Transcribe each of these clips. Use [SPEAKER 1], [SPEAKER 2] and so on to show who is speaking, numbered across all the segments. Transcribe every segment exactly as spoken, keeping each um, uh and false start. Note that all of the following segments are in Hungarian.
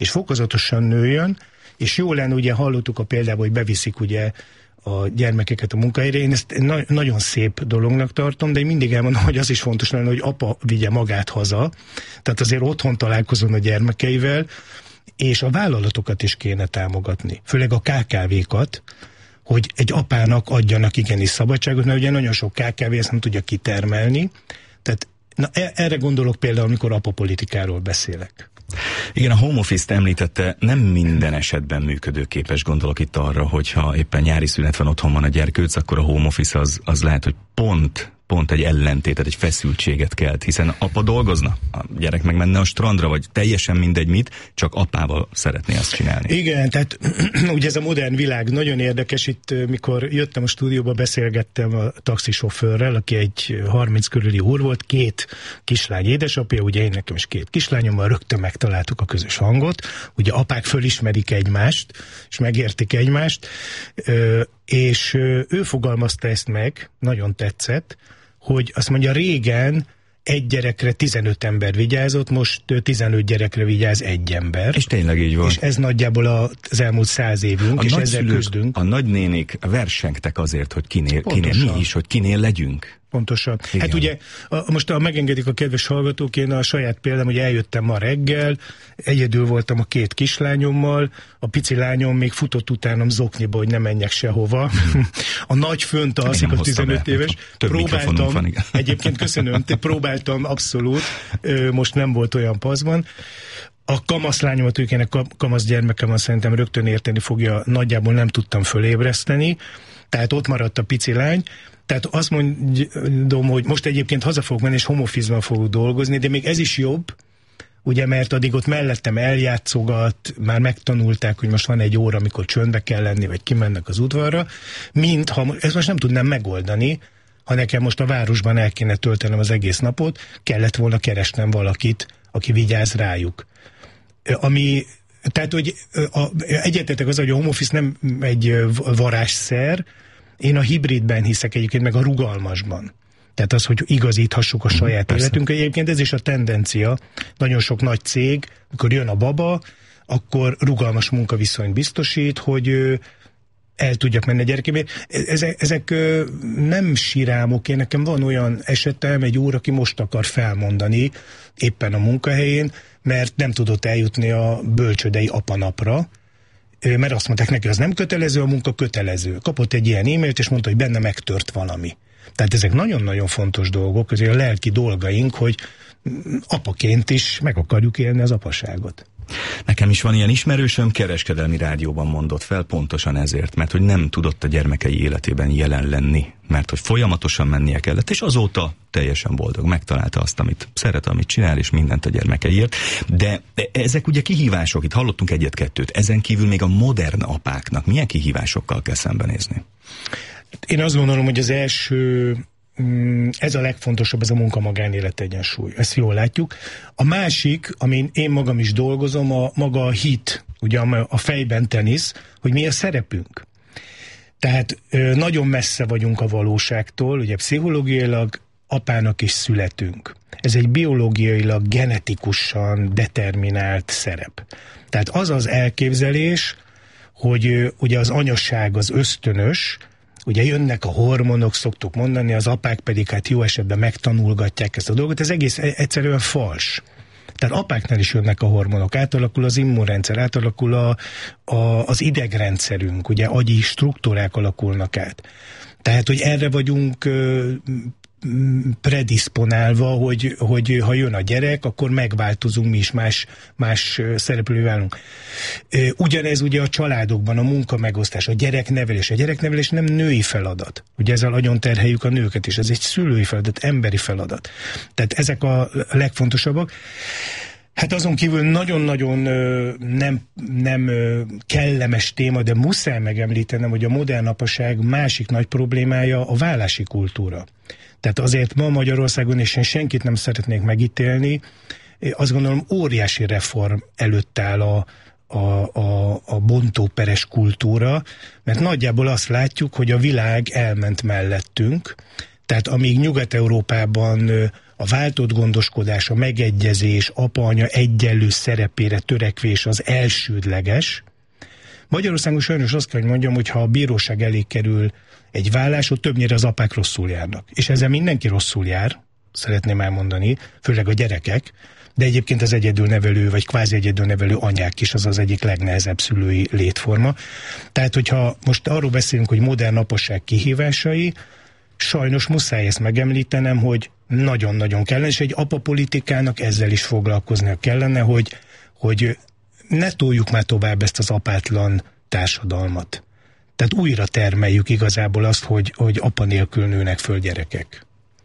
[SPEAKER 1] és fokozatosan nőjön, és jó lenne, ugye hallottuk a példában, hogy beviszik ugye a gyermekeket a munkahelyre. Én ezt na- nagyon szép dolognak tartom, de én mindig elmondom, hogy az is fontos lenne, hogy apa vigye magát haza, tehát azért otthon találkozon a gyermekeivel, és a vállalatokat is kéne támogatni, főleg a ká ká vékat, hogy egy apának adjanak igenis szabadságot, mert ugye nagyon sok ká ká vé ezt nem tudja kitermelni, tehát na, erre gondolok például, amikor apapolitikáról beszélek.
[SPEAKER 2] Igen, a home office-t említette, nem minden esetben működőképes, gondolok itt arra, hogyha éppen nyári szünet van, otthon van a gyerkőc, akkor a home office az, az lehet, hogy pont, pont egy ellentétet, egy feszültséget kelt, hiszen apa dolgozna, a gyerek meg menne a strandra, vagy teljesen mindegy mit, csak apával szeretné azt csinálni.
[SPEAKER 1] Igen, tehát ugye ez a modern világ nagyon érdekes, itt mikor jöttem a stúdióba, beszélgettem a taxisofőrrel, aki egy harminc körüli úr volt, két kislány édesapja, ugye én nekem is két kislányommal, rögtön megtaláltuk a közös hangot, ugye apák fölismerik egymást, és megértik egymást, és ő fogalmazta ezt meg, nagyon tetszett, hogy azt mondja, régen egy gyerekre tizenöt ember vigyázott, most tizenöt gyerekre vigyáz egy ember.
[SPEAKER 2] És tényleg így van.
[SPEAKER 1] És ez nagyjából az elmúlt száz évünk,
[SPEAKER 2] a
[SPEAKER 1] és ezzel küzdünk.
[SPEAKER 2] A nagynénik versengtek azért, hogy kinél, kinél mi is, hogy kinél legyünk.
[SPEAKER 1] Pontosan.
[SPEAKER 2] Igen.
[SPEAKER 1] Hát ugye, a, most ha megengedik a kedves hallgatók, én a saját példám, hogy eljöttem ma reggel, egyedül voltam a két kislányommal, a pici lányom még futott utánam zokniba, hogy ne menjek sehova. A nagy fönt alszik, a tizenöt éves. Próbáltam, van, egyébként köszönöm, te próbáltam abszolút, most nem volt olyan paszban. A kamaszlányomat, őkének kamasz gyermekem van, szerintem rögtön érteni fogja, nagyjából nem tudtam fölébreszteni, tehát ott maradt a pici lány. Tehát azt mondom, hogy most egyébként haza fogok menni, és home office-ban fogok dolgozni, de még ez is jobb, ugye, mert addig ott mellettem eljátszogat, már megtanulták, hogy most van egy óra, amikor csöndbe kell lenni, vagy kimennek az udvarra, mint ha, ezt most nem tudnám megoldani, ha nekem most a városban el kéne töltenem az egész napot, kellett volna keresnem valakit, aki vigyáz rájuk. Ami, tehát, hogy a, egyetetek az, hogy a home office nem egy varázsszer, én a hibridben hiszek egyébként, meg a rugalmasban. Tehát az, hogy igazíthassuk a saját Persze. életünket. Egyébként ez is a tendencia. Nagyon sok nagy cég, amikor jön a baba, akkor rugalmas munkaviszonyt biztosít, hogy el tudjak menni a gyerekébe. Ezek, ezek nem sirámok. Én nekem van olyan esetem, egy úr, aki most akar felmondani éppen a munkahelyén, mert nem tudott eljutni a bölcsődei apanapra, mert azt mondták neki, az nem kötelező, a munka kötelező. Kapott egy ilyen e-mailt, és mondta, hogy benne megtört valami. Tehát ezek nagyon-nagyon fontos dolgok, azért a lelki dolgaink, hogy apaként is meg akarjuk élni az apaságot.
[SPEAKER 2] Nekem is van ilyen ismerősöm, kereskedelmi rádióban mondott fel pontosan ezért, mert hogy nem tudott a gyermekei életében jelen lenni, mert hogy folyamatosan mennie kellett, és azóta teljesen boldog, megtalálta azt, amit szeret, amit csinál, és mindent a gyermekeiért. De ezek ugye kihívások, itt hallottunk egyet-kettőt, ezen kívül még a modern apáknak milyen kihívásokkal kell szembenézni?
[SPEAKER 1] Én azt gondolom, hogy az első, ez a legfontosabb, ez a munka-magánélet egyensúly. Ezt jól látjuk. A másik, amin én magam is dolgozom, a maga a hit, ugye a fejben tenisz, hogy mi a szerepünk. Tehát nagyon messze vagyunk a valóságtól, ugye pszichológiailag apának is születünk. Ez egy biológiailag, genetikusan determinált szerep. Tehát az az elképzelés, hogy ugye az anyaság az ösztönös, ugye jönnek a hormonok, szoktuk mondani, az apák pedig hát jó esetben megtanulgatják ezt a dolgot, ez egész egyszerűen fals. Tehát apáknál is jönnek a hormonok, átalakul az immunrendszer, átalakul a, a, az idegrendszerünk, ugye agyi struktúrák alakulnak át. Tehát, hogy erre vagyunk ö, predisponálva, hogy, hogy ha jön a gyerek, akkor megváltozunk, mi is más, más szereplővé válunk. Ugyanez ugye a családokban, a munkamegosztás, a gyereknevelés. A gyereknevelés nem női feladat. Ugye ezzel nagyon terheljük a nőket is. Ez egy szülői feladat, emberi feladat. Tehát ezek a legfontosabbak. Hát azon kívül nagyon-nagyon nem, nem kellemes téma, de muszáj megemlítenem, hogy a modern apaság másik nagy problémája a vállási kultúra. Tehát azért ma Magyarországon, és én senkit nem szeretnék megítélni, azt gondolom óriási reform előtt áll a, a, a, a bontóperes kultúra, mert nagyjából azt látjuk, hogy a világ elment mellettünk, tehát amíg Nyugat-Európában a váltott gondoskodás, a megegyezés, apa-anya egyenlő szerepére törekvés az elsődleges. Magyarországon sajnos azt kell, hogy mondjam, hogy ha a bíróság elé kerül egy vállás, ott többnyire az apák rosszul járnak. És ezzel mindenki rosszul jár, szeretném elmondani, főleg a gyerekek, de egyébként az egyedülnevelő, vagy kvázi egyedülnevelő anyák is az az egyik legnehezebb szülői létforma. Tehát, hogyha most arról beszélünk, hogy modern apaság kihívásai, sajnos muszáj ezt megemlítenem, hogy nagyon-nagyon kellene, és egy apapolitikának ezzel is foglalkoznia kellene, hogy, hogy ne toljuk már tovább ezt az apátlan társadalmat. Tehát újra termeljük igazából azt, hogy, hogy apa nélkül nőnek föl gyerekek.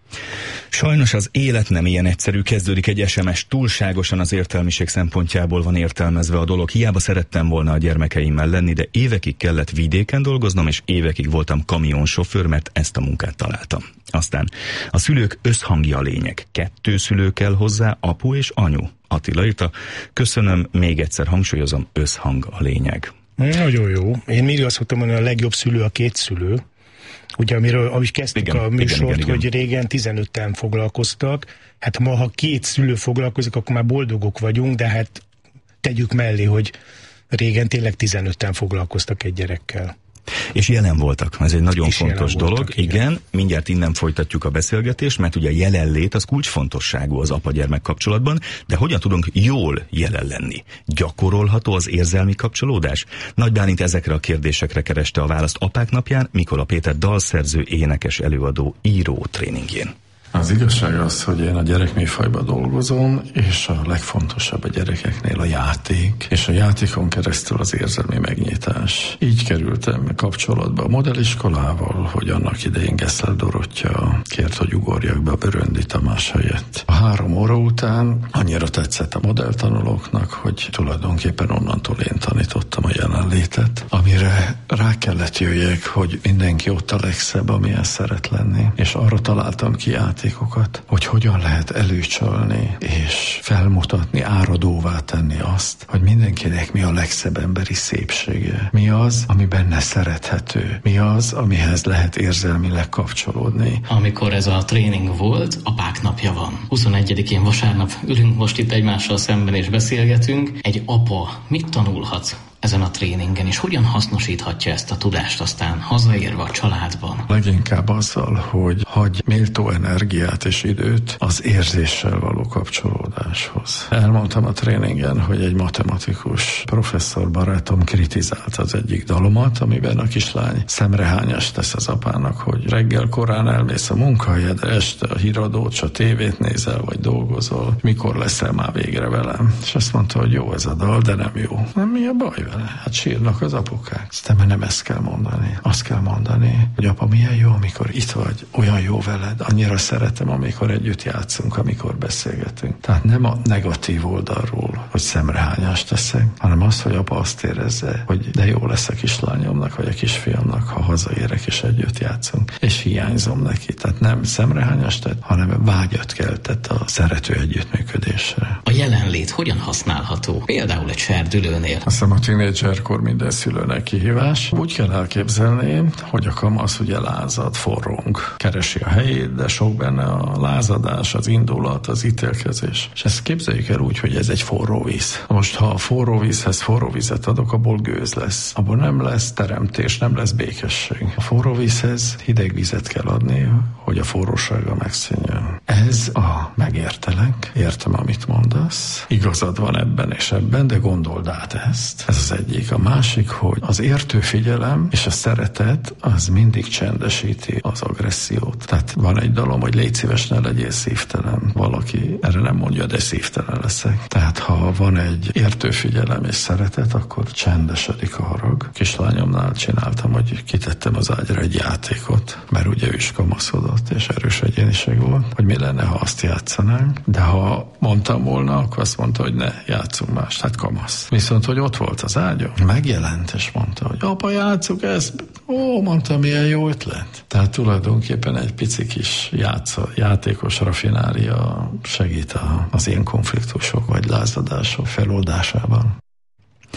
[SPEAKER 2] Sajnos az élet nem ilyen egyszerű, kezdődik egy es em es, túlságosan az értelmiség szempontjából van értelmezve a dolog. Hiába szerettem volna a gyermekeimmel lenni, de évekig kellett vidéken dolgoznom, és évekig voltam kamionsofőr, mert ezt a munkát találtam. Aztán a szülők összhangja a lényeg. Kettő szülő kell hozzá, apu és anyu. Attila írta, köszönöm, még egyszer hangsúlyozom, összhang a lényeg.
[SPEAKER 1] Nagyon jó. Én mindig azt mondtam, hogy a legjobb szülő a két szülő. Ugye, amiről, ahogy kezdtük igen, a műsort, igen, igen, igen. hogy régen tizenötten foglalkoztak, hát ma, ha két szülő foglalkozik, akkor már boldogok vagyunk, de hát tegyük mellé, hogy régen tényleg tizenötten foglalkoztak egy gyerekkel.
[SPEAKER 2] És jelen voltak, ez egy nagyon és fontos dolog.
[SPEAKER 1] Voltak,
[SPEAKER 2] igen. igen, mindjárt innen folytatjuk a beszélgetést, mert ugye a jelenlét az kulcsfontosságú az apa-gyermek kapcsolatban, de hogyan tudunk jól jelen lenni? Gyakorolható az érzelmi kapcsolódás? Nagy Bálint ezekre a kérdésekre kereste a választ Apák napján, Mikola Péter dalszerző, énekes, előadó, író tréningjén.
[SPEAKER 3] Az igazság az, hogy én a gyerekműfajban dolgozom, és a legfontosabb a gyerekeknél a játék, és a játékon keresztül az érzelmi megnyitás. Így kerültem kapcsolatba a modelliskolával, hogy annak idején Gessler Dorottya kért, hogy ugorjak be a Böröndi Tamás helyett. A három óra után annyira tetszett a modelltanulóknak, hogy tulajdonképpen onnantól én tanítottam a jelenlétet, amire rá kellett jöjjek, hogy mindenki ott a legszebb, amilyen szeret lenni, és arra találtam ki játék, hogy hogyan lehet előcsalni és felmutatni, áradóvá tenni azt, hogy mindenkinek mi a legszebb emberi szépsége. Mi az, ami benne szerethető. Mi az, amihez lehet érzelmileg kapcsolódni.
[SPEAKER 4] Amikor ez a tréning volt, Apák napja van. huszonegyedikén vasárnap ülünk most itt egymással szemben és beszélgetünk. Egy apa mit tanulhat ezen a tréningen, és hogyan hasznosíthatja ezt a tudást aztán hazaérve a családban?
[SPEAKER 3] Leginkább azzal, hogy hagy méltó energiát és időt az érzéssel való kapcsolódáshoz. Elmondtam a tréningen, hogy egy matematikus professzor barátom kritizált az egyik dalomat, amiben a kislány szemrehányást tesz az apának, hogy reggel korán elmész a munkahelyedre, este a híradót, s a tévét nézel, vagy dolgozol, mikor leszel már végre velem. És azt mondta, hogy jó ez a dal, de nem jó. Nem, mi a baj vele? Hát sírnak az apukák. Aztán nem ezt kell mondani. Azt kell mondani, hogy apa, milyen jó, amikor itt vagy, olyan jó veled, annyira szeretem, amikor együtt játszunk, amikor beszélgetünk. Tehát nem a negatív oldalról, hogy szemrehányást teszek, hanem az, hogy apa azt érezze, hogy de jó lesz a kislányomnak, vagy a kisfiamnak, ha hazaérek és együtt játszunk. És hiányzom neki. Tehát nem szemrehányást tett, hanem vágyat keltett a szerető együttműködésre.
[SPEAKER 4] A jelenlét hogyan használható? Például egy serdülőnél.
[SPEAKER 3] Azt hiszem, a tínédzserkor minden szülőnek kihívás. Úgy kell elképzelni, hogy a kamasz ugye lázad, forrong. Keresi a helyét, de sok benne a lázadás, az indulat, az ítélkezés. És ezt képzeljük el úgy, hogy ez egy forró víz. Most, ha a forró vízhez forró vizet adok, abból gőz lesz. Abból nem lesz teremtés, nem lesz békesség. A forró vízhez hideg vizet kell adni, hogy a forrósága megszűnjön. Ez a megértelek, értem, amit mondasz. Igazad van ebben és ebben, de gondold át ezt. Ez az egyik. A másik, hogy az értő figyelem és a szeretet az mindig csendesíti az agressziót. Tehát van egy dalom, hogy légy szíves, ne legyél szívtelen. Valaki erre nem mondja, de szívtelen leszek. Tehát ha van egy értő figyelem és szeretet, akkor csendesedik a harag. Kislányomnál csináltam, hogy kitettem az ágyra egy játékot, mert ugye ő is kamaszodott és erős egyéniség volt, hogy mi lenne, ha azt játszanánk, de ha mondtam volna, akkor azt mondta, hogy ne játszunk más, hát kamasz. Viszont, hogy ott volt az ágyon, megjelent, és mondta, hogy apa, játsszuk ezt. Ó, mondta, milyen jó ötlet. Tehát tulajdonképpen egy pici kis játsza, játékos rafinália segít a, az ilyen konfliktusok vagy lázadások feloldásában.
[SPEAKER 2] A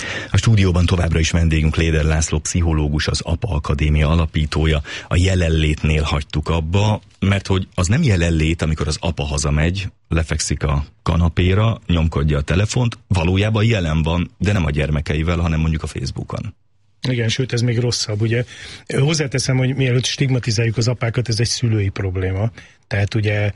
[SPEAKER 2] stúdióban továbbra is vendégünk Léder László pszichológus, az Apa Akadémia alapítója. A jelenlétnél hagytuk abba, mert hogy az nem jelenlét, amikor az apa hazamegy, lefekszik a kanapéra, nyomkodja a telefont, valójában jelen van, de nem a gyermekeivel, hanem mondjuk a Facebookon.
[SPEAKER 1] Igen, sőt, ez még rosszabb, ugye. Hozzáteszem, hogy mielőtt stigmatizáljuk az apákat, ez egy szülői probléma. Tehát ugye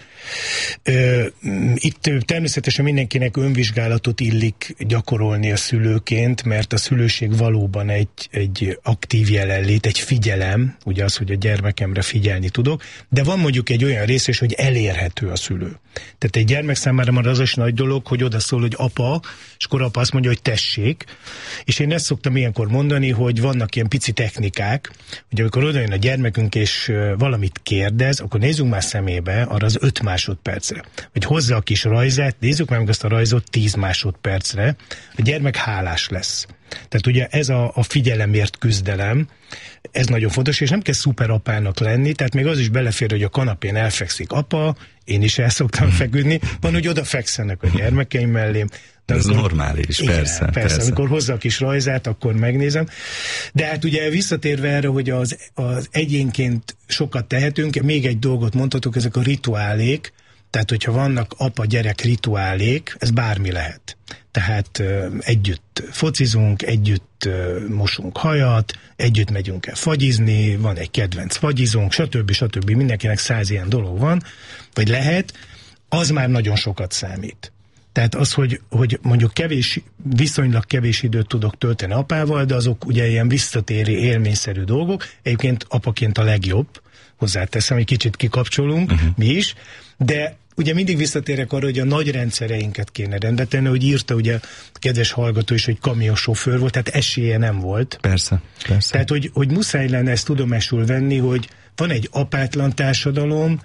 [SPEAKER 1] ö, itt természetesen mindenkinek önvizsgálatot illik gyakorolni a szülőként, mert a szülőség valóban egy, egy aktív jelenlét, egy figyelem, ugye az, hogy a gyermekemre figyelni tudok, de van mondjuk egy olyan rész is, hogy elérhető a szülő. Tehát egy gyermek számára már az is nagy dolog, hogy oda szól, hogy apa, és akkor apa azt mondja, hogy tessék, és én ezt szoktam ilyenkor mondani, hogy vannak ilyen pici technikák, hogy amikor oda jön a gyermekünk és valamit kérdez, akkor nézzünk már szemébe arra az öt másodpercre. Vagy hozza a kis rajzát, nézzük meg azt a rajzot tíz másodpercre, a gyermek hálás lesz. Tehát ugye ez a, a figyelemért küzdelem, ez nagyon fontos, és nem kell szuperapának lenni, tehát még az is belefér, hogy a kanapén elfekszik apa, én is el szoktam feküdni, van, hogy oda fekszenek a gyermekeim mellém.
[SPEAKER 2] De ez amikor, normális, igen, persze,
[SPEAKER 1] persze.
[SPEAKER 2] persze.
[SPEAKER 1] Amikor hozza a kis rajzát, akkor megnézem. De hát ugye visszatérve erre, hogy az, az egyénként sokat tehetünk, még egy dolgot mondhatok, ezek a rituálék, tehát hogyha vannak apa-gyerek rituálék, ez bármi lehet. Tehát ö, együtt focizunk, együtt ö, mosunk hajat, együtt megyünk el fagyizni, van egy kedvenc fagyizónk, stb. stb. Mindenkinek száz ilyen dolog van, vagy lehet, az már nagyon sokat számít. Tehát az, hogy, hogy mondjuk kevés, viszonylag kevés időt tudok tölteni apával, de azok ugye ilyen visszatérő, élményszerű dolgok, egyébként apaként a legjobb, hozzáteszem, egy kicsit kikapcsolunk, uh-huh. mi is, de ugye mindig visszatérek arra, hogy a nagy rendszereinket kéne rendbe tenni, hogy írta ugye a kedves hallgató is, hogy kamionsofőr volt, tehát esélye nem volt.
[SPEAKER 2] Persze, persze.
[SPEAKER 1] Tehát, hogy, hogy muszáj lenne ezt tudomásul venni, hogy van egy apátlan társadalom,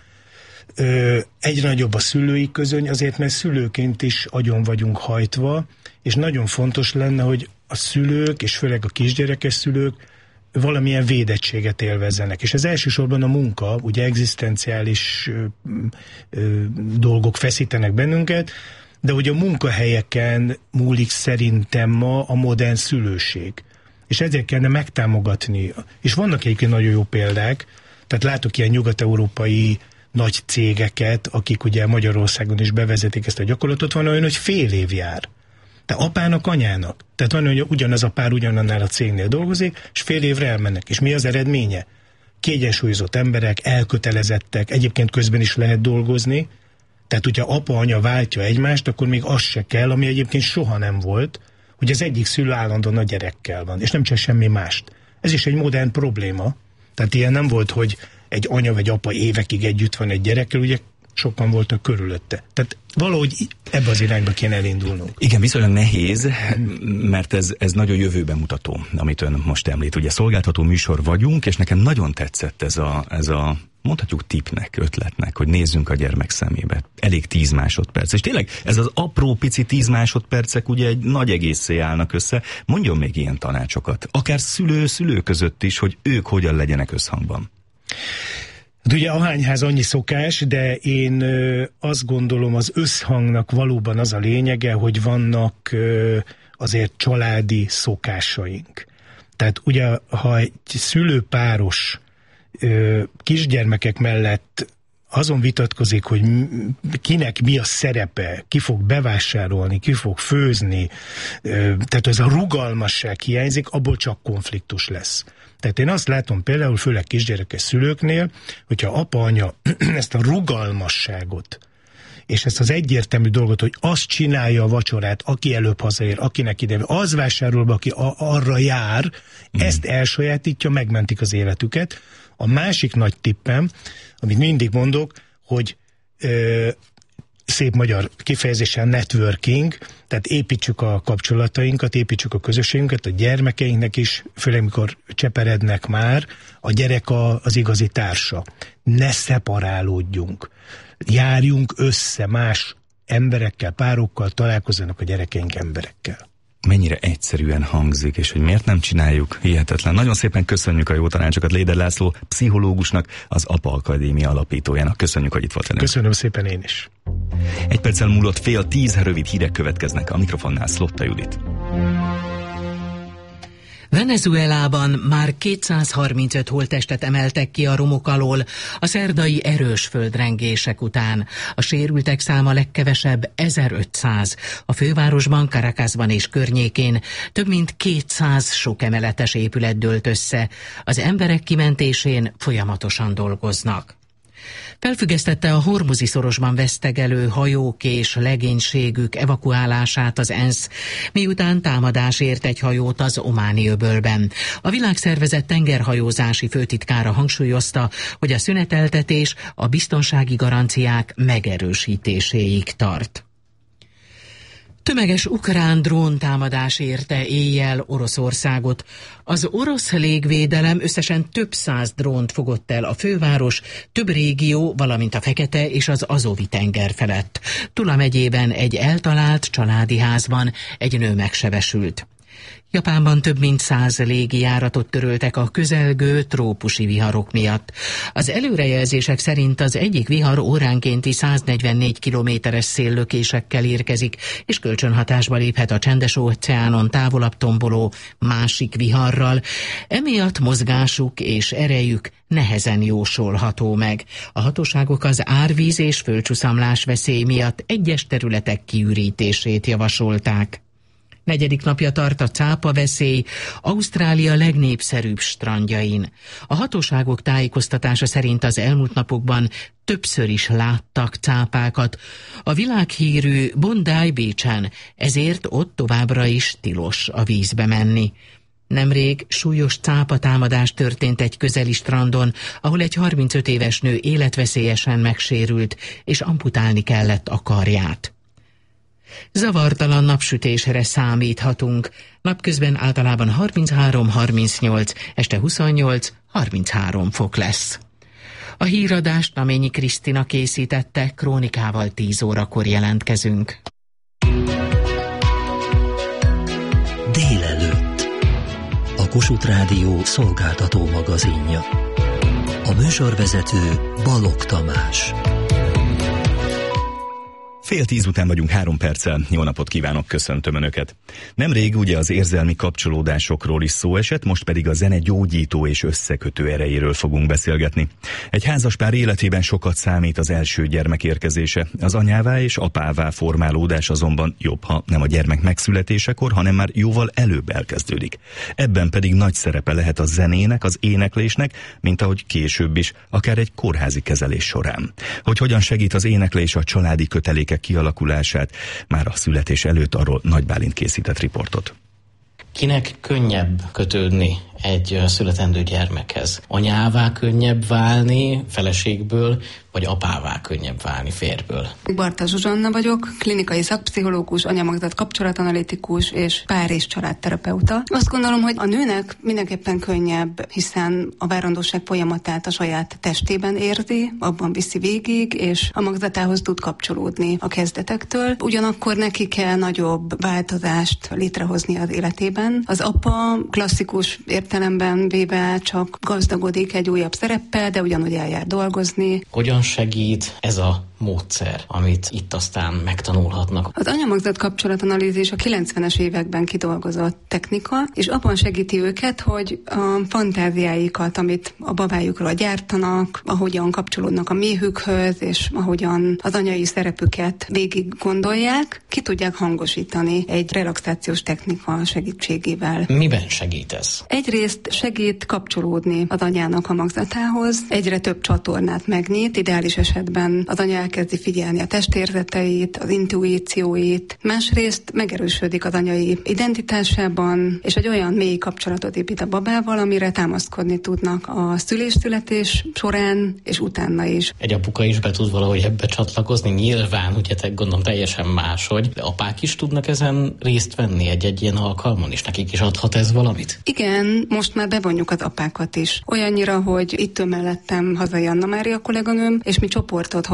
[SPEAKER 1] ö, egyre nagyobb a szülői közöny, azért mert szülőként is agyon vagyunk hajtva, és nagyon fontos lenne, hogy a szülők, és főleg a kisgyerekes szülők valamilyen védettséget élvezzenek. És ez elsősorban a munka, ugye egzisztenciális ö, ö, dolgok feszítenek bennünket, de ugye a munkahelyeken múlik szerintem ma a modern szülőség. És ezért kellene megtámogatni. És vannak egyébként nagyon jó példák, tehát látok ilyen nyugat-európai nagy cégeket, akik ugye Magyarországon is bevezetik ezt a gyakorlatot, van olyan, hogy fél év jár. De apának, anyának. Tehát van, hogy ugyanaz a pár ugyanannál a cégnél dolgozik, és fél évre elmennek. És mi az eredménye? Kiegyensúlyozott emberek, elkötelezettek, egyébként közben is lehet dolgozni. Tehát, hogyha apa-anya váltja egymást, akkor még az se kell, ami egyébként soha nem volt, hogy az egyik szülő állandóan a gyerekkel van, és nem csak semmi mást. Ez is egy modern probléma. Tehát ilyen nem volt, hogy egy anya vagy apa évekig együtt van egy gyerekkel, ugye sokan voltak körülötte. Tehát valahogy ebbe az irányba kéne elindulnunk.
[SPEAKER 2] Igen, viszonylag nehéz, mert ez, ez nagyon jövőben mutató, amit ön most említ. Ugye szolgáltató műsor vagyunk, és nekem nagyon tetszett ez a, ez a mondhatjuk tippnek, ötletnek, hogy nézzünk a gyermek szemébe. Elég tíz másodperc. És tényleg ez az apró pici tíz másodpercek ugye egy nagy egészé állnak össze. Mondjon még ilyen tanácsokat. Akár szülő-szülő között is, hogy ők hogyan legyenek összhangban.
[SPEAKER 1] Ugye ahányház annyi szokás, de én ö, azt gondolom, az összhangnak valóban az a lényege, hogy vannak ö, azért családi szokásaink. Tehát ugye, ha egy szülőpáros ö, kisgyermekek mellett azon vitatkozik, hogy kinek mi a szerepe, ki fog bevásárolni, ki fog főzni, ö, tehát ez a rugalmasság hiányzik, abból csak konfliktus lesz. Tehát én azt látom például, főleg kisgyerekes szülőknél, hogyha apa-anya ezt a rugalmasságot, és ezt az egyértelmű dolgot, hogy azt csinálja a vacsorát, aki előbb hazaér, akinek ide, az vásárol be, aki a, arra jár, mm. ezt elsajátítja, megmentik az életüket. A másik nagy tippem, amit mindig mondok, hogy ö, szép magyar kifejezésen networking, tehát építsük a kapcsolatainkat, építsük a közösségünket, a gyermekeinknek is, főleg mikor cseperednek már, a gyerek a, az igazi társa. Ne szeparálódjunk. Járjunk össze más emberekkel, párokkal, találkozzanak a gyerekeink emberekkel.
[SPEAKER 2] Mennyire egyszerűen hangzik, és hogy miért nem csináljuk, hihetetlen. Nagyon szépen köszönjük a jó tanácsokat Léder László pszichológusnak, az Apa Akadémia alapítójának. Köszönjük, hogy itt volt velünk.
[SPEAKER 1] Köszönöm szépen én is.
[SPEAKER 2] Egy perccel múlott fél tíz rövid hírek következnek, a mikrofonnál Szlotta Judit.
[SPEAKER 5] Venezuelában már kétszázharmincöt holttestet emeltek ki a romok alól a szerdai erős földrengések után. A sérültek száma legkevesebb ezerötszáz. A fővárosban, Caracasban és környékén több mint kétszáz sokemeletes épület dőlt össze. Az emberek kimentésén folyamatosan dolgoznak. Felfüggesztette a Hormuzi szorosban vesztegelő hajók és legénységük evakuálását az ENSZ, miután támadás ért egy hajót az Ománi öbölben. A Világszervezet tengerhajózási főtitkára hangsúlyozta, hogy a szüneteltetés a biztonsági garanciák megerősítéséig tart. Tömeges ukrán dróntámadás érte éjjel Oroszországot. Az orosz légvédelem összesen több száz drónt fogott el a főváros, több régió, valamint a Fekete és az Azovi-tenger felett. Tula megyében egy eltalált családi házban egy nő megsebesült. Japánban több mint száz légijáratot töröltek a közelgő trópusi viharok miatt. Az előrejelzések szerint az egyik vihar óránkénti száznegyvennégy kilométeres széllökésekkel érkezik, és kölcsönhatásba léphet a Csendes-óceánon távolabb tomboló másik viharral. Emiatt mozgásuk és erejük nehezen jósolható meg. A hatóságok az árvíz és földcsuszamlás veszély miatt egyes területek kiürítését javasolták. Negyedik napja tart a cápa veszély Ausztrália legnépszerűbb strandjain. A hatóságok tájékoztatása szerint az elmúlt napokban többször is láttak cápákat a világhírű Bondi Beachen, ezért ott továbbra is tilos a vízbe menni. Nemrég súlyos cápatámadás történt egy közeli strandon, ahol egy harmincöt éves nő életveszélyesen megsérült, és amputálni kellett a karját. Zavartalan napsütésre számíthatunk. Napközben általában harminchárom-harmincnyolc, este huszonnyolc-harminchárom fok lesz. A híradást Naményi Krisztina készítette, krónikával tíz órakor jelentkezünk.
[SPEAKER 6] Délelőtt. A Kossuth Rádió szolgáltató magazinja. A műsorvezető Balogh Tamás.
[SPEAKER 2] Fél tíz után vagyunk három perccel. Jó napot kívánok, köszöntöm Önöket. Nemrég ugye az érzelmi kapcsolódásokról is szó esett, most pedig a zene gyógyító és összekötő erejéről fogunk beszélgetni. Egy házaspár életében sokat számít az első gyermek érkezése. Az anyává és apává formálódás azonban jobb, ha nem a gyermek megszületésekor, hanem már jóval előbb elkezdődik. Ebben pedig nagy szerepe lehet a zenének, az éneklésnek, mint ahogy később is, akár egy kórházi kezelés során. Hogy hogyan segít az éneklés a családi kötelékek kialakulását, már a születés előtt, arról Nagy Bálint készített riportot.
[SPEAKER 4] Kinek könnyebb kötődni egy születendő gyermekhez? Anyává könnyebb válni feleségből, vagy apává könnyebb válni férjből?
[SPEAKER 7] Barta Zsuzsanna vagyok, klinikai szakpszichológus, anyamagzat kapcsolatanalitikus és pár- és családterapeuta. Azt gondolom, hogy a nőnek mindenképpen könnyebb, hiszen a várandóság folyamatát a saját testében érzi, abban viszi végig, és a magzatához tud kapcsolódni a kezdetektől. Ugyanakkor neki kell nagyobb változást létrehozni az életében. Az apa klasszikus értelemben véve csak gazdagodik egy újabb szereppel, de ugyanúgy eljár dolgozni.
[SPEAKER 4] Hogyan segít ez a módszer, amit itt aztán megtanulhatnak?
[SPEAKER 7] Az anyamagzat kapcsolatanalízis a kilencvenes években kidolgozott technika, és abban segíti őket, hogy a fantáziáikat, amit a babájukról gyártanak, ahogyan kapcsolódnak a méhükhöz, és ahogyan az anyai szerepüket végig gondolják, ki tudják hangosítani egy relaxációs technika segítségével.
[SPEAKER 4] Miben segít ez?
[SPEAKER 7] Egyrészt segít kapcsolódni az anyának a magzatához, egyre több csatornát megnyit, ideális esetben az anya elkezdi figyelni a testérzeteit, az intuícióit, másrészt megerősödik az anyai identitásában, és egy olyan mély kapcsolatot épít a babával, amire támaszkodni tudnak a szülés-születés során, és utána is.
[SPEAKER 4] Egy apuka is be tud valahogy ebbe csatlakozni, nyilván, ugye te gondolom teljesen máshogy, de apák is tudnak ezen részt venni egy-egy ilyen alkalmon, és nekik is adhat ez valamit?
[SPEAKER 7] Igen, most már bevonjuk az apákat is. Olyannyira, hogy itt mellettem hazai Anna Mária kolléganőm, és mi csoportot hoztunk létre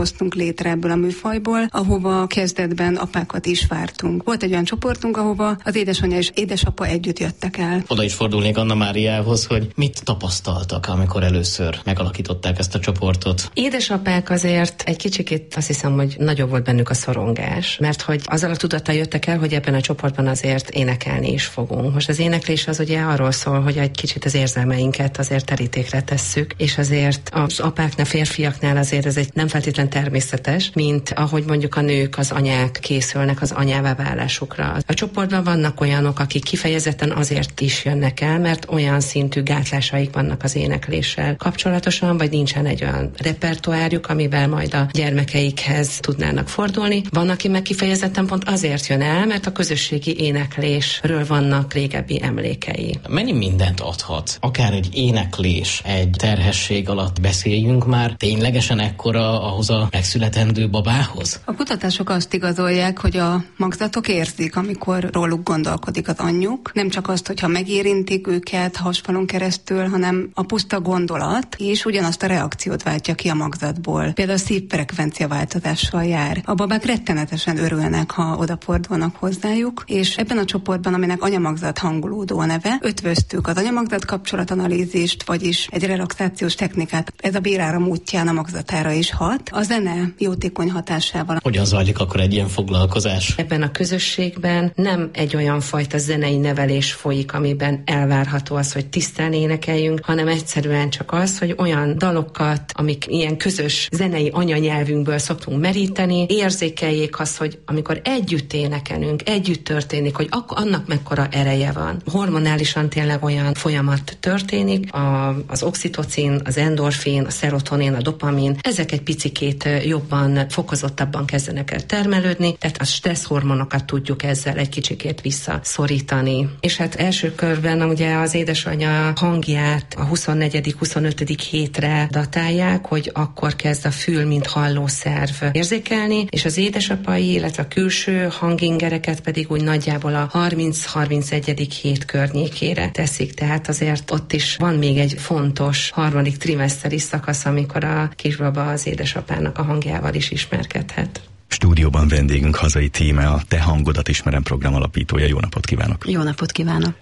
[SPEAKER 7] létre ebből a műfajból, ahova kezdetben apákat is vártunk. Volt egy olyan csoportunk, ahova az édesanyja és édesapa együtt jöttek el.
[SPEAKER 4] Oda is fordulnék Anna Máriához, hogy mit tapasztaltak, amikor először megalakították ezt a csoportot.
[SPEAKER 8] Édesapák azért egy kicsikét azt hiszem, hogy nagyobb volt bennük a szorongás, mert hogy azzal a tudattal jöttek el, hogy ebben a csoportban azért énekelni is fogunk. Most az éneklés az ugye arról szól, hogy egy kicsit az érzelmeinket azért terítékre tesszük, és azért az apáknál, férfiaknál azért ez egy nem feltétlen természetes, mint ahogy mondjuk a nők, az anyák készülnek az anyává válásukra. A csoportban vannak olyanok, akik kifejezetten azért is jönnek el, mert olyan szintű gátlásaik vannak az énekléssel kapcsolatosan, vagy nincsen egy olyan repertoárjuk, amivel majd a gyermekeikhez tudnának fordulni. Van, aki meg kifejezetten pont azért jön el, mert a közösségi éneklésről vannak régebbi emlékei.
[SPEAKER 4] Mennyi mindent adhat? Akár egy éneklés, egy terhesség alatt beszéljünk már ténylegesen ekkora ahhoz a megszületendő babához?
[SPEAKER 7] A kutatások azt igazolják, hogy a magzatok érzik, amikor róluk gondolkodik az anyjuk. Nem csak azt, hogyha megérintik őket hasfalon keresztül, hanem a puszta gondolat is ugyanazt a reakciót váltja ki a magzatból. Például a szívfrekvencia változással jár. A babák rettenetesen örülnek, ha odafordulnak hozzájuk, és ebben a csoportban, aminek anyamagzat hangolódó a neve, ötvöztük az anyamagzat kapcsolatanalízist, vagyis egy relaxációs technikát. Ez a béráram útján a magzatára is hat. A zene jótékony hatásával.
[SPEAKER 4] Hogyan zajlik akkor egy ilyen foglalkozás?
[SPEAKER 8] Ebben a közösségben nem egy olyan fajta zenei nevelés folyik, amiben elvárható az, hogy tisztán énekeljünk, hanem egyszerűen csak az, hogy olyan dalokat, amik ilyen közös zenei anyanyelvünkből szoktunk meríteni, érzékeljék azt, hogy amikor együtt énekelünk, együtt történik, hogy akkor annak mekkora ereje van. Hormonálisan tényleg olyan folyamat történik, a, az oxitocin, az endorfin, a szerotonin, a dopamin, ezek egy picikét jobban, fokozottabban kezdenek el termelődni, tehát a stresszhormonokat tudjuk ezzel egy kicsikét visszaszorítani. És hát első körben ugye az édesanyja hangját a huszonnegyedik huszonötödik hétre datálják, hogy akkor kezd a fül, mint hallószerv érzékelni, és az édesapai, illetve a külső hangingereket pedig úgy nagyjából a harminc-harmincegyedik hét környékére teszik, tehát azért ott is van még egy fontos harmadik trimeszteri szakasz, amikor a kisbaba az édesapának a hangjával is ismerkedhet.
[SPEAKER 2] Stúdióban vendégünk Hazai Tíme, a Te hangodat ismerem program alapítója. Jó napot kívánok!
[SPEAKER 9] Jó napot kívánok!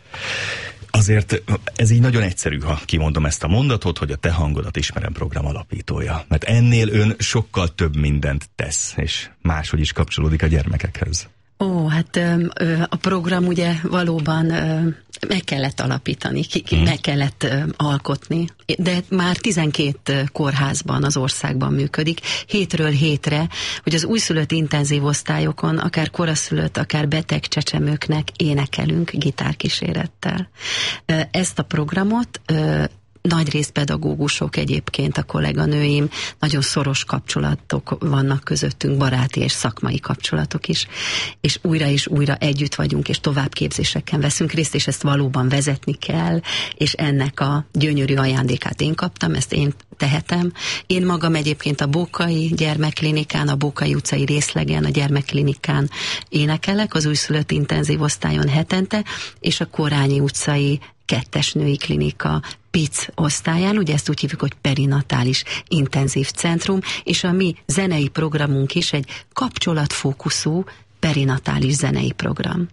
[SPEAKER 2] Azért ez így nagyon egyszerű, ha kimondom ezt a mondatot, hogy a Te hangodat ismerem program alapítója. Mert ennél ön sokkal több mindent tesz, és máshogy is kapcsolódik a gyermekekhez.
[SPEAKER 9] Ó, hát a program ugye valóban meg kellett alapítani, ki, ki, hmm. meg kellett alkotni, de már tizenkét kórházban az országban működik, hétről hétre, hogy az újszülött intenzív osztályokon, akár koraszülött, akár beteg csecsemőknek énekelünk gitárkísérettel. Ezt a programot nagyrészt pedagógusok egyébként, a kolléganőim, nagyon szoros kapcsolatok vannak közöttünk, baráti és szakmai kapcsolatok is, és újra és újra együtt vagyunk, és továbbképzéseken veszünk részt, és ezt valóban vezetni kell, és ennek a gyönyörű ajándékát én kaptam, ezt én tehetem. Én magam egyébként a Bókai gyermekklinikán, a Bókai utcai részlegen, a gyermekklinikán énekelek, az újszülött intenzív osztályon hetente, és a Korányi utcai kettes női klinika PIC osztályán, ugye ezt úgy hívjuk, hogy perinatális intenzív centrum, és a mi zenei programunk is egy kapcsolatfókuszú perinatális zenei program.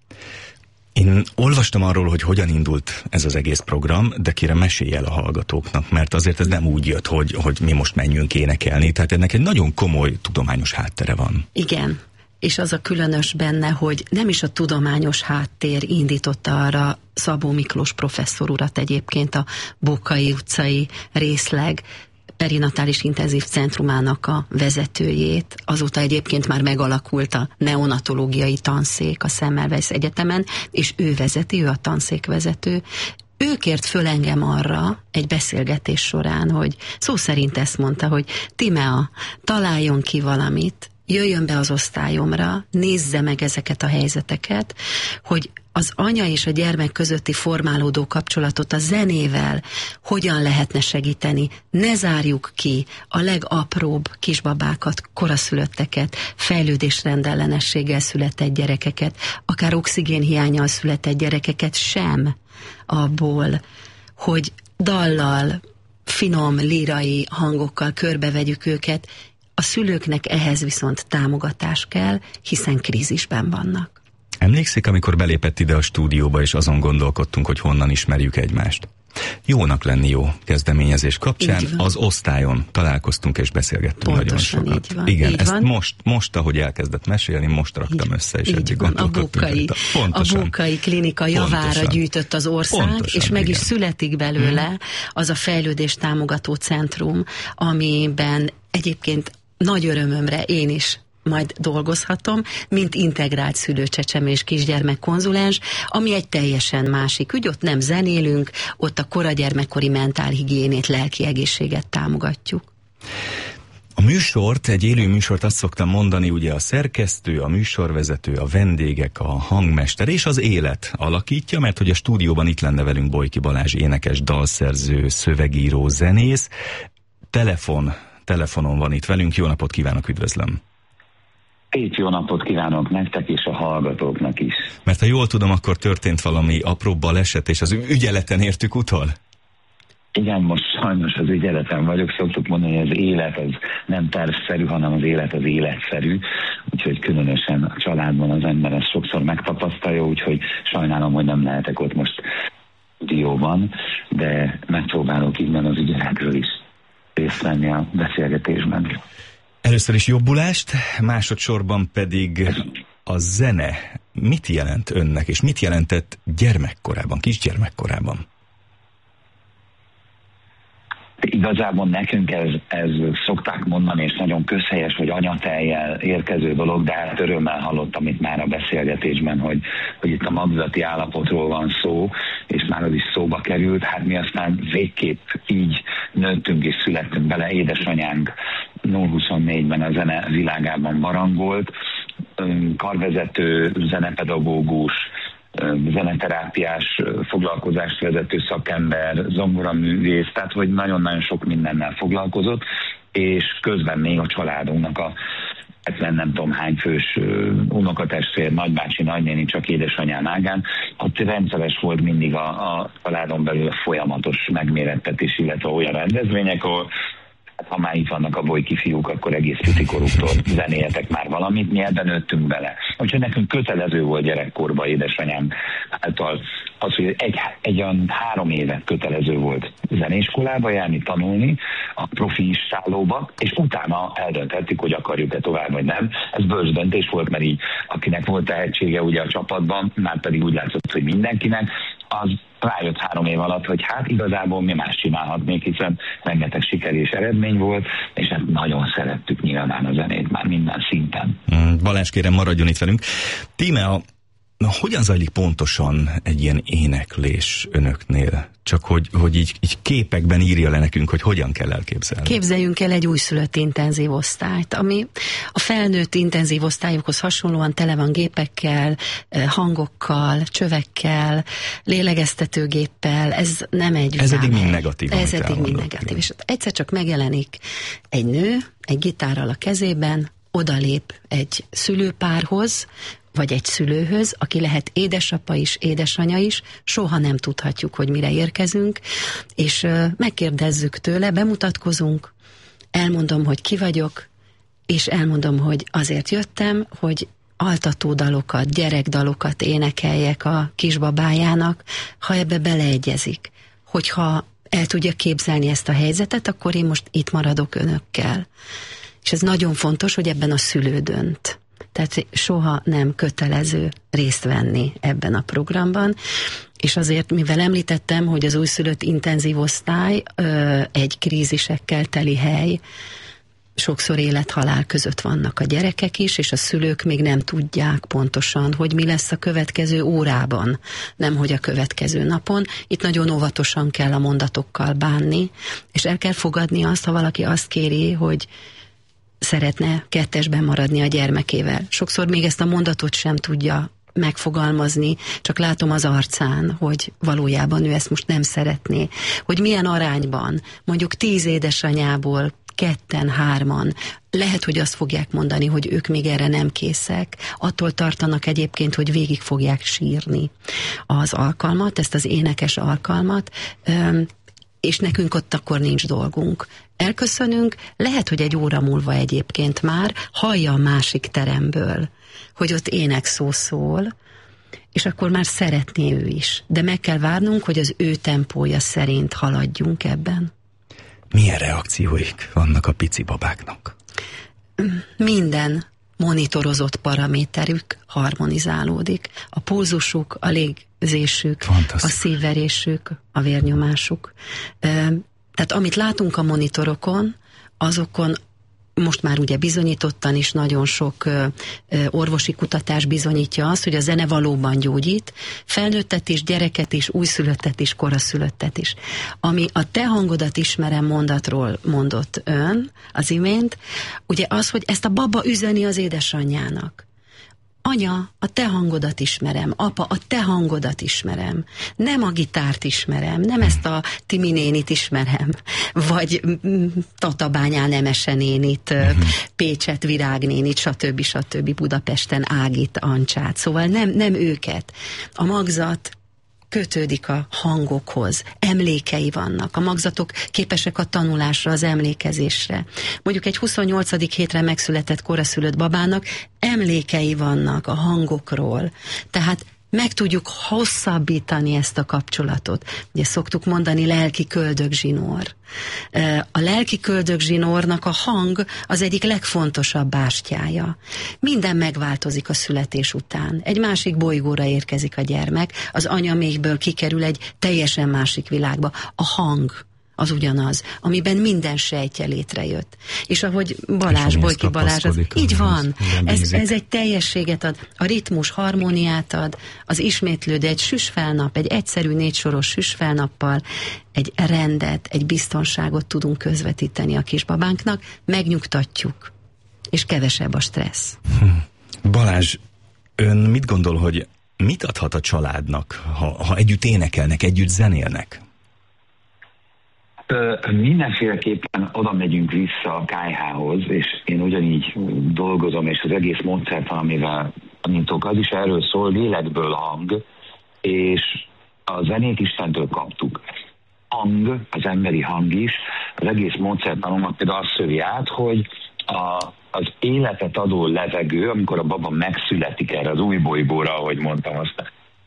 [SPEAKER 2] Én olvastam arról, hogy hogyan indult ez az egész program, de kérem, mesélj el a hallgatóknak, mert azért ez nem úgy jött, hogy, hogy mi most menjünk énekelni, tehát ennek egy nagyon komoly tudományos háttere van.
[SPEAKER 9] Igen. És az a különös benne, hogy nem is a tudományos háttér indította arra Szabó Miklós professzor urat egyébként a Bókai utcai részleg perinatális intenzív centrumának a vezetőjét. Azóta egyébként már megalakult a neonatológiai tanszék a Semmelweis Egyetemen, és ő vezeti, ő a tanszékvezető. Ő kért föl engem arra egy beszélgetés során, hogy szó szerint ezt mondta, hogy Tímea, találjon ki valamit, jöjjön be az osztályomra, nézze meg ezeket a helyzeteket, hogy az anya és a gyermek közötti formálódó kapcsolatot a zenével hogyan lehetne segíteni. Ne zárjuk ki a legapróbb kisbabákat, koraszülötteket, fejlődésrendellenességgel született gyerekeket, akár oxigénhiánnyal született gyerekeket sem abból, hogy dallal, finom, lírai hangokkal körbevegyük őket, A szülőknek ehhez viszont támogatás kell, hiszen krízisben vannak.
[SPEAKER 2] Emlékszik, amikor belépett ide a stúdióba, és azon gondolkodtunk, hogy honnan ismerjük egymást? Jónak lenni jó kezdeményezés kapcsán az osztályon találkoztunk és beszélgettünk
[SPEAKER 9] Pontosan
[SPEAKER 2] nagyon sokat.
[SPEAKER 9] Így van,
[SPEAKER 2] Igen,
[SPEAKER 9] így
[SPEAKER 2] ezt
[SPEAKER 9] van.
[SPEAKER 2] most, most, ahogy elkezdett mesélni, most raktam így, össze, és eddig gondolkodtunk.
[SPEAKER 9] A Bókai, a Bókai klinika javára pontosan. Gyűjtött az ország, pontosan, és meg igen. is születik belőle hmm. az a fejlődés támogató centrum, amiben egyébként nagy örömömre én is majd dolgozhatom, mint integrált szülőcsecsemő és kisgyermek konzulens, ami egy teljesen másik ügy, ott nem zenélünk, ott a koragyermekkori mentálhigiénét, lelki egészséget támogatjuk.
[SPEAKER 2] A műsort, egy élő műsort azt szoktam mondani, ugye a szerkesztő, a műsorvezető, a vendégek, a hangmester és az élet alakítja, mert hogy a stúdióban itt lenne velünk Bojki Balázs, énekes, dalszerző, szövegíró, zenész. Telefon, telefonon van itt velünk, jó napot kívánok, üdvözlöm!
[SPEAKER 10] Két jó napot kívánok nektek és a hallgatóknak is.
[SPEAKER 2] Mert ha jól tudom, akkor történt valami apró baleset, és az ügyeleten értük utol?
[SPEAKER 10] Igen, most sajnos az ügyeleten vagyok. Szoktuk mondani, hogy az élet az nem tervszerű, hanem az élet az életszerű. Úgyhogy különösen a családban az ember ezt sokszor megtapasztalja, úgyhogy sajnálom, hogy nem lehetek ott most stúdióban, de megpróbálok innen az ügyeletről is részt venni a beszélgetésben.
[SPEAKER 2] Először is jobbulást, másodszorban pedig a zene. Mit jelent önnek, és mit jelentett gyermekkorában, kisgyermekkorában?
[SPEAKER 10] Igazából nekünk ez, ez szokták mondani, és nagyon közhelyes, hogy anyateljel érkező dolog, de hát örömmel hallottam itt már a beszélgetésben, hogy, hogy itt a magzati állapotról van szó, és már az is szóba került. Hát mi aztán végképp így nőttünk és születtünk bele. Édesanyánk nulla huszonnégyben a zene világában barangolt, karvezető, zenepedagógus, zeneterápiás foglalkozást vezető szakember, zongoraművész, tehát hogy nagyon-nagyon sok mindennel foglalkozott, és közben még a családunknak a hetven nem tudom hány fős unokatestvér, nagybácsi, nagynéni, csak édesanyám ágán, ott rendszeres volt mindig a, a családon belül a folyamatos megmérettetés, illetve olyan rendezvények, ahol ha már itt vannak a Bojki fiúk, akkor egész picikoruktól zenéljetek már valamit, mi ebben nőttünk bele. Úgyhogy nekünk kötelező volt gyerekkorban édesanyám által az, hogy egy, egy olyan három évet kötelező volt zeneiskolába járni, tanulni, a profi istállóba, és utána eldöntettük, hogy akarjuk-e tovább, vagy nem. Ez bölcs döntés volt, mert így akinek volt tehetsége ugye a csapatban, már pedig úgy látszott, hogy mindenkinek, az rájött három év alatt, hogy hát igazából mi más csinálhatnék, hiszen rengeteg siker és eredmény volt, és hát nagyon szerettük nyilván a zenét már minden szinten.
[SPEAKER 2] Balázs, kérem, maradjon itt velünk. Tíme, a, hogyan zajlik pontosan egy ilyen éneklés önöknél? Csak hogy, hogy így, így képekben írja le nekünk, hogy hogyan kell elképzelni.
[SPEAKER 9] Képzeljünk el egy újszülött intenzív osztályt, ami a felnőtt intenzív osztályokhoz hasonlóan tele van gépekkel, hangokkal, csövekkel, lélegeztetőgéppel. Ez nem egy
[SPEAKER 2] Ez eddig mind negatív.
[SPEAKER 9] Ez eddig mind negatív. És egyszer csak megjelenik egy nő, egy gitárral a kezében, odalép egy szülőpárhoz, vagy egy szülőhöz, aki lehet édesapa is, édesanya is, soha nem tudhatjuk, hogy mire érkezünk, és megkérdezzük tőle, bemutatkozunk, elmondom, hogy ki vagyok, és elmondom, hogy azért jöttem, hogy altató dalokat, gyerekdalokat énekeljek a kisbabájának, ha ebbe beleegyezik. Hogyha el tudja képzelni ezt a helyzetet, akkor én most itt maradok önökkel. És ez nagyon fontos, hogy ebben a szülő dönt. Tehát soha nem kötelező részt venni ebben a programban, és azért, mivel említettem, hogy az újszülött intenzív osztály ö, egy krízisekkel teli hely, sokszor élet-halál között vannak a gyerekek is, és a szülők még nem tudják pontosan, hogy mi lesz a következő órában, nem hogy a következő napon. Itt nagyon óvatosan kell a mondatokkal bánni, és el kell fogadni azt, ha valaki azt kéri, hogy szeretne kettesben maradni a gyermekével. Sokszor még ezt a mondatot sem tudja megfogalmazni, csak látom az arcán, hogy valójában ő ezt most nem szeretné. Hogy milyen arányban, mondjuk tíz édesanyából ketten, hárman, lehet, hogy azt fogják mondani, hogy ők még erre nem készek. Attól tartanak egyébként, hogy végig fogják sírni az alkalmat, ezt az énekes alkalmat. és nekünk ott akkor nincs dolgunk. Elköszönünk, lehet, hogy egy óra múlva egyébként már hallja a másik teremből, hogy ott énekszó szól, és akkor már szeretné ő is. De meg kell várnunk, hogy az ő tempója szerint haladjunk ebben.
[SPEAKER 2] Milyen reakcióik vannak a pici babáknak?
[SPEAKER 9] Minden monitorozott paraméterük harmonizálódik. A pulzusuk, a légzésük, a szívverésük, a vérnyomásuk. Tehát amit látunk a monitorokon, azokon most már ugye bizonyítottan is nagyon sok ö, ö, orvosi kutatás bizonyítja azt, hogy a zene valóban gyógyít, felnőttet is, gyereket is, újszülöttet is, koraszülöttet is. Ami a te hangodat ismerem mondatról mondott ön az imént, ugye az, hogy ezt a baba üzeni az édesanyjának. Anya, a te hangodat ismerem, apa, a te hangodat ismerem, nem a gitárt ismerem, nem ezt a Timi nénit ismerem, vagy Tatabányán Emese nénit, Pécset Virágnénit, stb. stb. Budapesten Ágit, Ancsát, szóval nem, nem őket. A magzat kötődik a hangokhoz, emlékei vannak. A magzatok képesek a tanulásra, az emlékezésre. Mondjuk egy huszonnyolcadik hétre megszületett koraszülött babának emlékei vannak a hangokról. Tehát meg tudjuk hosszabbítani ezt a kapcsolatot. Ugye szoktuk mondani lelki köldögzsinór. A lelki köldögzsinórnak a hang az egyik legfontosabb bástyája. Minden megváltozik a születés után. Egy másik bolygóra érkezik a gyermek, az anyamékből kikerül egy teljesen másik világba. A hang az ugyanaz, amiben minden sejtje létrejött. És ahogy Balázs, Bojki Balázs, az, így van, ez, ez egy teljességet ad, a ritmus harmóniát ad, az ismétlődő, egy süsfelnap, egy egyszerű négysoros süsfelnappal egy rendet, egy biztonságot tudunk közvetíteni a kisbabánknak, megnyugtatjuk, és kevesebb a stressz.
[SPEAKER 2] Hm. Balázs, ön mit gondol, hogy mit adhat a családnak, ha, ha együtt énekelnek, együtt zenélnek?
[SPEAKER 10] Mindenféleképpen oda megyünk vissza a ká há-hoz, és én ugyanígy dolgozom, és az egész módszertan, amivel tanítok, az is erről szól, lélekből hang, és a zenét Istentől kaptuk. Hang, az emberi hang is, az egész módszertanomat például azt szövi át, hogy a, az életet adó levegő, amikor a baba megszületik erre az új bolygóra, ahogy mondtam azt,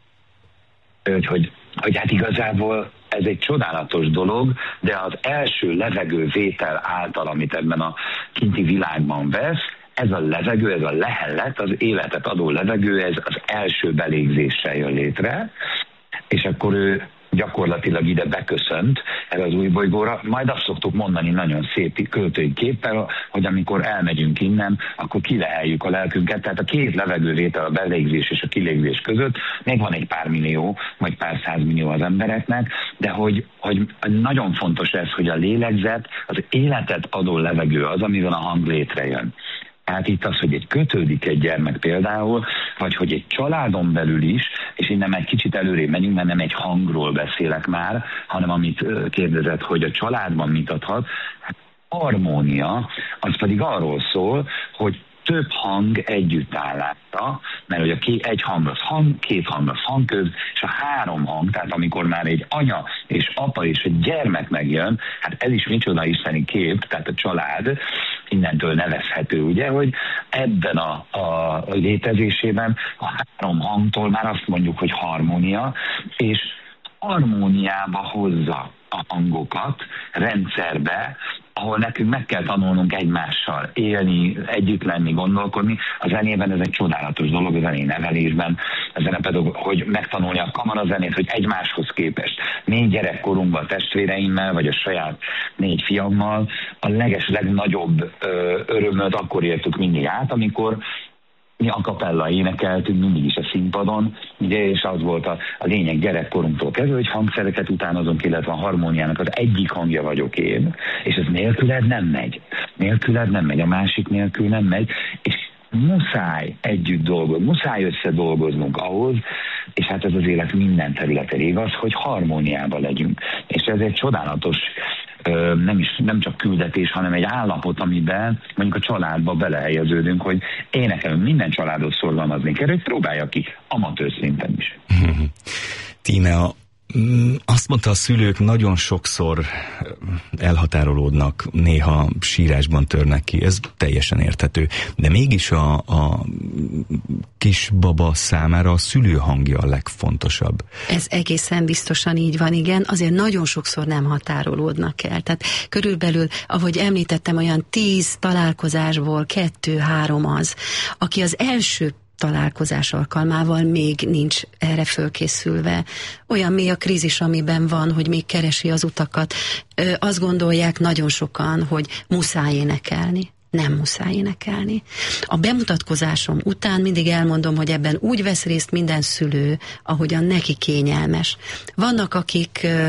[SPEAKER 10] hogy, hogy, hogy hát igazából ez egy csodálatos dolog, de az első levegővétel által, amit ebben a kinti világban vesz, ez a levegő, ez a lehellet, az életet adó levegő, ez az első belégzéssel jön létre, és akkor ő gyakorlatilag ide beköszönt erre az új bolygóra. Majd azt szoktuk mondani nagyon szép költői képpel, hogy amikor elmegyünk innen, akkor kileheljük a lelkünket. Tehát a két levegővétel, a belégzés és a kilégzés között még van egy pár millió, vagy pár százmillió az embereknek, de hogy, hogy nagyon fontos ez, hogy a lélegzet, az életet adó levegő az, amivel a hang létrejön. Tehát itt az, hogy egy kötődik egy gyermek például, vagy hogy egy családon belül is, és innen egy kicsit előrébb megyünk, mert nem egy hangról beszélek már, hanem amit kérdezett, hogy a családban mit adhat, hát harmónia, az pedig arról szól, hogy több hang együttállása, mert hogy a két, egy hang az hang, két hang az hangköz, és a három hang, tehát amikor már egy anya és apa és egy gyermek megjön, hát ez is micsoda isteni kép, tehát a család innentől nevezhető, ugye, hogy ebben a, a létezésében a három hangtól már azt mondjuk, hogy harmónia, és harmóniába hozza a hangokat rendszerbe, ahol nekünk meg kell tanulnunk egymással élni, együtt lenni, gondolkodni. A zenében ez egy csodálatos dolog, a zenei nevelésben, a zenepedagóg, hogy megtanulni a kamarazenét, hogy egymáshoz képest. Négy gyerekkorunkban testvéreimmel, vagy a saját négy fiammal a leges legnagyobb ö, örömöt akkor értük mindig át, amikor mi a kapella énekeltünk mindig is a színpadon, ugye, és az volt a, a lényeg gyerekkorunktól kezdve, hogy hangszereket utánozunk, illetve a harmóniának az egyik hangja vagyok én, és ez nélküled nem megy. Nélküled nem megy, a másik nélkül nem megy, és muszáj együtt dolgozni, muszáj összedolgoznunk ahhoz, és hát ez az élet minden területen igaz, hogy harmóniában legyünk. És ez egy csodálatos nem, is, nem csak küldetés, hanem egy állapot, amiben mondjuk a családba belehelyeződünk, hogy énekelünk, minden családot szorgalmazni kell, hogy próbálja ki amatőr szinten is.
[SPEAKER 2] Tíme, a Azt mondta, a szülők nagyon sokszor elhatárolódnak, néha sírásban törnek ki, ez teljesen érthető. De mégis a, a kisbaba számára a szülő hangja a legfontosabb.
[SPEAKER 9] Ez egészen biztosan így van, igen. Azért nagyon sokszor nem határolódnak el. Tehát körülbelül, ahogy említettem, olyan tíz találkozásból kettő-három az, aki az első találkozás alkalmával még nincs erre fölkészülve. Olyan mély a krízis, amiben van, hogy még keresi az utakat. Ö, azt gondolják nagyon sokan, hogy muszáj énekelni. Nem muszáj énekelni. A bemutatkozásom után mindig elmondom, hogy ebben úgy vesz részt minden szülő, ahogyan neki kényelmes. Vannak, akik ö,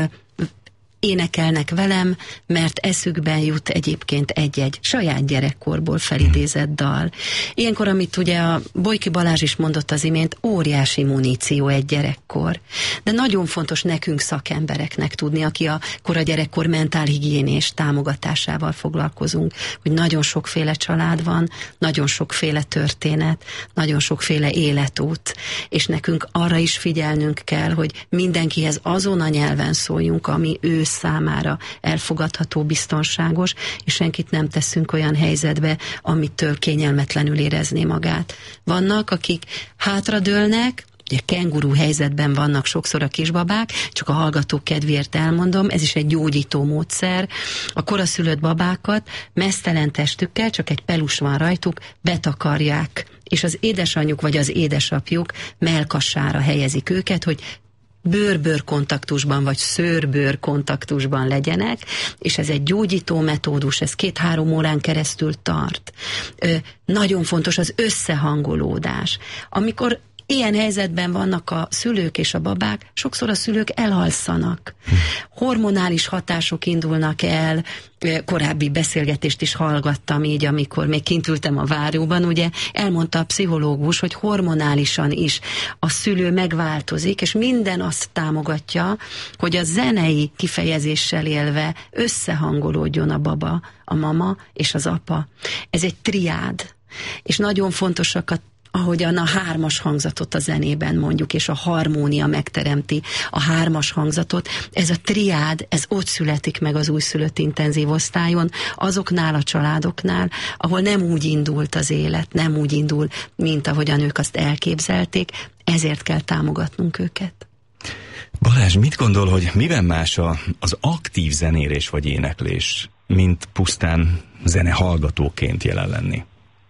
[SPEAKER 9] énekelnek velem, mert eszükben jut egyébként egy-egy saját gyerekkorból felidézett dal. Ilyenkor, amit ugye a Bojki Balázs is mondott az imént, óriási muníció egy gyerekkor. De nagyon fontos nekünk szakembereknek tudni, aki a kora gyerekkor mentálhigiénés támogatásával foglalkozunk, hogy nagyon sokféle család van, nagyon sokféle történet, nagyon sokféle életút, és nekünk arra is figyelnünk kell, hogy mindenkihez azon a nyelven szóljunk, ami ő számára elfogadható, biztonságos, és senkit nem teszünk olyan helyzetbe, amitől kényelmetlenül érezné magát. Vannak, akik hátradőlnek, ugye kenguru helyzetben vannak sokszor a kisbabák, csak a hallgatók kedvéért elmondom, ez is egy gyógyító módszer. A koraszülött babákat meztelen testükkel, csak egy pelus van rajtuk, betakarják, és az édesanyjuk vagy az édesapjuk mellkassára helyezik őket, hogy bőr-bőr kontaktusban, vagy szőr-bőr kontaktusban legyenek, és ez egy gyógyító metódus, ez két-három órán keresztül tart. Ö, nagyon fontos az összehangolódás. Amikor ilyen helyzetben vannak a szülők és a babák, sokszor a szülők elhalszanak. Hormonális hatások indulnak el, korábbi beszélgetést is hallgattam így, amikor még kint ültem a várjóban, ugye elmondta a pszichológus, hogy hormonálisan is a szülő megváltozik, és minden azt támogatja, hogy a zenei kifejezéssel élve összehangolódjon a baba, a mama és az apa. Ez egy triád, és nagyon fontosak a ahogyan a hármas hangzatot a zenében mondjuk, és a harmónia megteremti a hármas hangzatot. Ez a triád, ez ott születik meg az újszülött intenzív osztályon, azoknál a családoknál, ahol nem úgy indult az élet, nem úgy indul, mint ahogyan ők azt elképzelték, ezért kell támogatnunk őket.
[SPEAKER 2] Balázs, mit gondol, hogy miben más a, az aktív zenélés vagy éneklés, mint pusztán zenehallgatóként jelen lenni?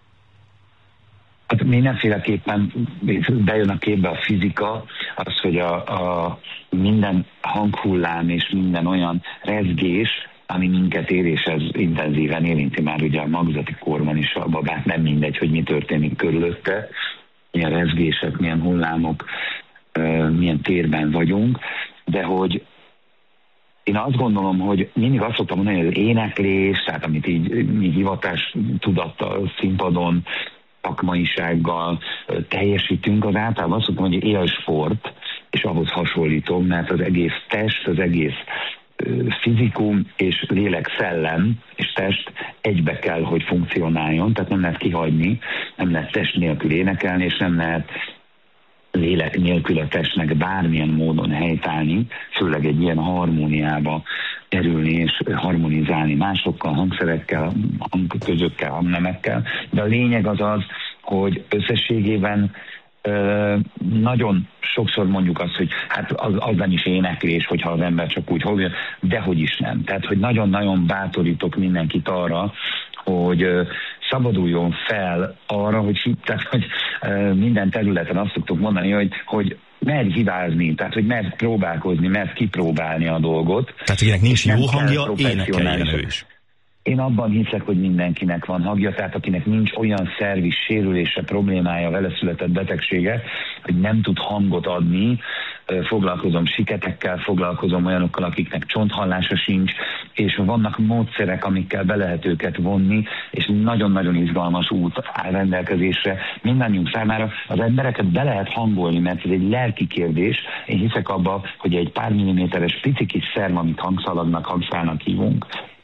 [SPEAKER 10] Hát mindenféleképpen bejön a képbe a fizika, az, hogy a, a minden hanghullám és minden olyan rezgés, ami minket ér, és ez intenzíven érinti már ugye a magzati korban is a babát, nem mindegy, hogy mi történik körülötte, milyen rezgések, milyen hullámok, milyen térben vagyunk, de hogy én azt gondolom, hogy mindig azt szoktam mondani, hogy az éneklés, tehát amit így mi hivatás tudattal színpadon, szakmaisággal teljesítünk, az általában azt szoktam, hogy élsport, és ahhoz hasonlítom, mert az egész test, az egész fizikum és lélek, szellem és test egybe kell, hogy funkcionáljon, tehát nem lehet kihagyni, nem lehet test nélkül énekelni, és nem lehet lélek nélkül a testnek bármilyen módon helytállni, főleg egy ilyen harmóniába kerülni és harmonizálni másokkal, hangszerekkel, hangközökkel, hangnemekkel. De a lényeg az az, hogy összességében ö, nagyon sokszor mondjuk azt, hogy hát az, az nem is éneklés, hogyha az ember csak úgy hallja, de hogy is nem. Tehát, hogy nagyon-nagyon bátorítok mindenkit arra, hogy ö, szabaduljon fel arra, hogy, tehát, hogy ö, minden területen azt szoktuk mondani, hogy, hogy merj hibázni, tehát hogy merj próbálkozni, merj kipróbálni a dolgot.
[SPEAKER 2] Tehát akinek nincs jó hangja, énekeljen ő is.
[SPEAKER 10] Én abban hiszek, hogy mindenkinek van hangja, tehát akinek nincs olyan szervi sérülése, problémája, vele született betegsége, hogy nem tud hangot adni, foglalkozom siketekkel, foglalkozom olyanokkal, akiknek csonthallása sincs, és vannak módszerek, amikkel be lehet őket vonni, és nagyon-nagyon izgalmas út áll rendelkezésre mindannyiunk számára. Az embereket be lehet hangolni, mert ez egy lelki kérdés. Én hiszek abba, hogy egy pár milliméteres pici kis szerv, amit hangszalagnak, hangszálnak hívunk,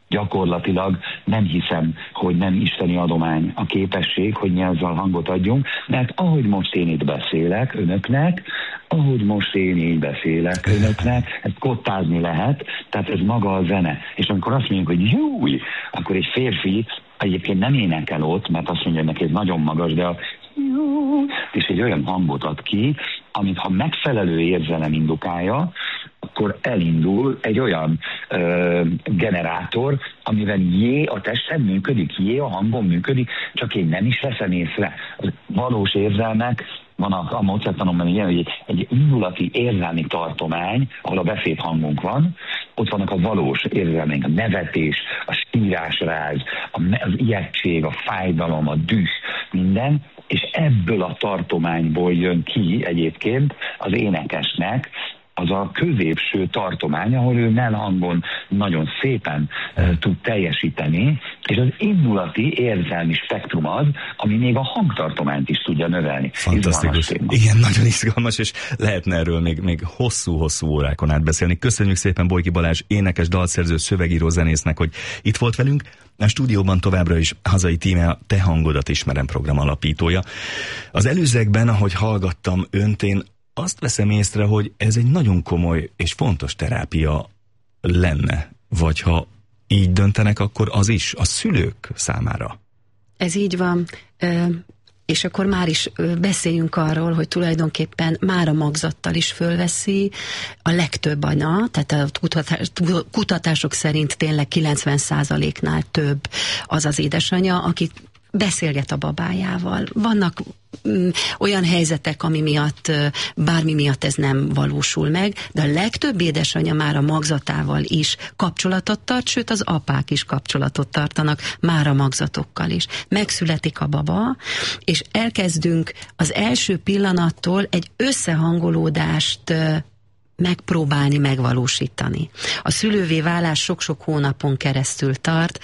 [SPEAKER 10] Gyakorlatilag nem hiszem, hogy nem isteni adomány a képesség, hogy mi azzal hangot adjunk, mert ahogy most én itt beszélek önöknek, ahogy most én így beszélek önöknek, ezt kottázni lehet, tehát ez maga a zene. És amikor azt mondjuk, hogy júj, akkor egy férfi egyébként nem énekel ott, mert azt mondja, hogy neki ez nagyon magas, de a és egy olyan hangot ad ki, amit ha megfelelő érzelem indukálja, akkor elindul egy olyan ö, generátor, amivel jé a testem működik, jé a hangom működik, csak én nem is veszem észre. Az valós érzelmek, van a, a módszertanomban ilyen, hogy egy, egy indulati érzelmi tartomány, ahol a beszéd hangunk van, ott vannak a valós érzelmek, a nevetés, a sírásráz, az ijegység, a fájdalom, a düh, minden, és ebből a tartományból jön ki egyébként az énekesnek az a középső tartomány, ahol ő mellhangon nagyon szépen uh, tud teljesíteni, és az indulati érzelmi spektrum az, ami még a hangtartományt is tudja növelni.
[SPEAKER 2] Fantasztikus. Igen, nagyon izgalmas, és lehetne erről még, még hosszú-hosszú órákon át beszélni. Köszönjük szépen Bolyki Balázs, énekes, dalszerző, szövegíró zenésznek, hogy itt volt velünk. A stúdióban továbbra is hazai tíme a Te hangodat ismerem program alapítója. Az előzőekben, ahogy hallgattam önt, én azt veszem észre, hogy ez egy nagyon komoly és fontos terápia lenne, vagy ha így döntenek, akkor az is a szülők számára.
[SPEAKER 9] Ez így van, és akkor már is beszéljünk arról, hogy tulajdonképpen már a magzattal is fölveszi a legtöbb anya, tehát a kutatások szerint tényleg kilencven százaléknál több az az édesanya, aki beszélget a babájával. Vannak mm, olyan helyzetek, ami miatt, bármi miatt ez nem valósul meg, de a legtöbb édesanyja már a magzatával is kapcsolatot tart, sőt az apák is kapcsolatot tartanak már a magzatokkal is. Megszületik a baba, és elkezdünk az első pillanattól egy összehangolódást megpróbálni megvalósítani. A szülővé válás sok-sok hónapon keresztül tart.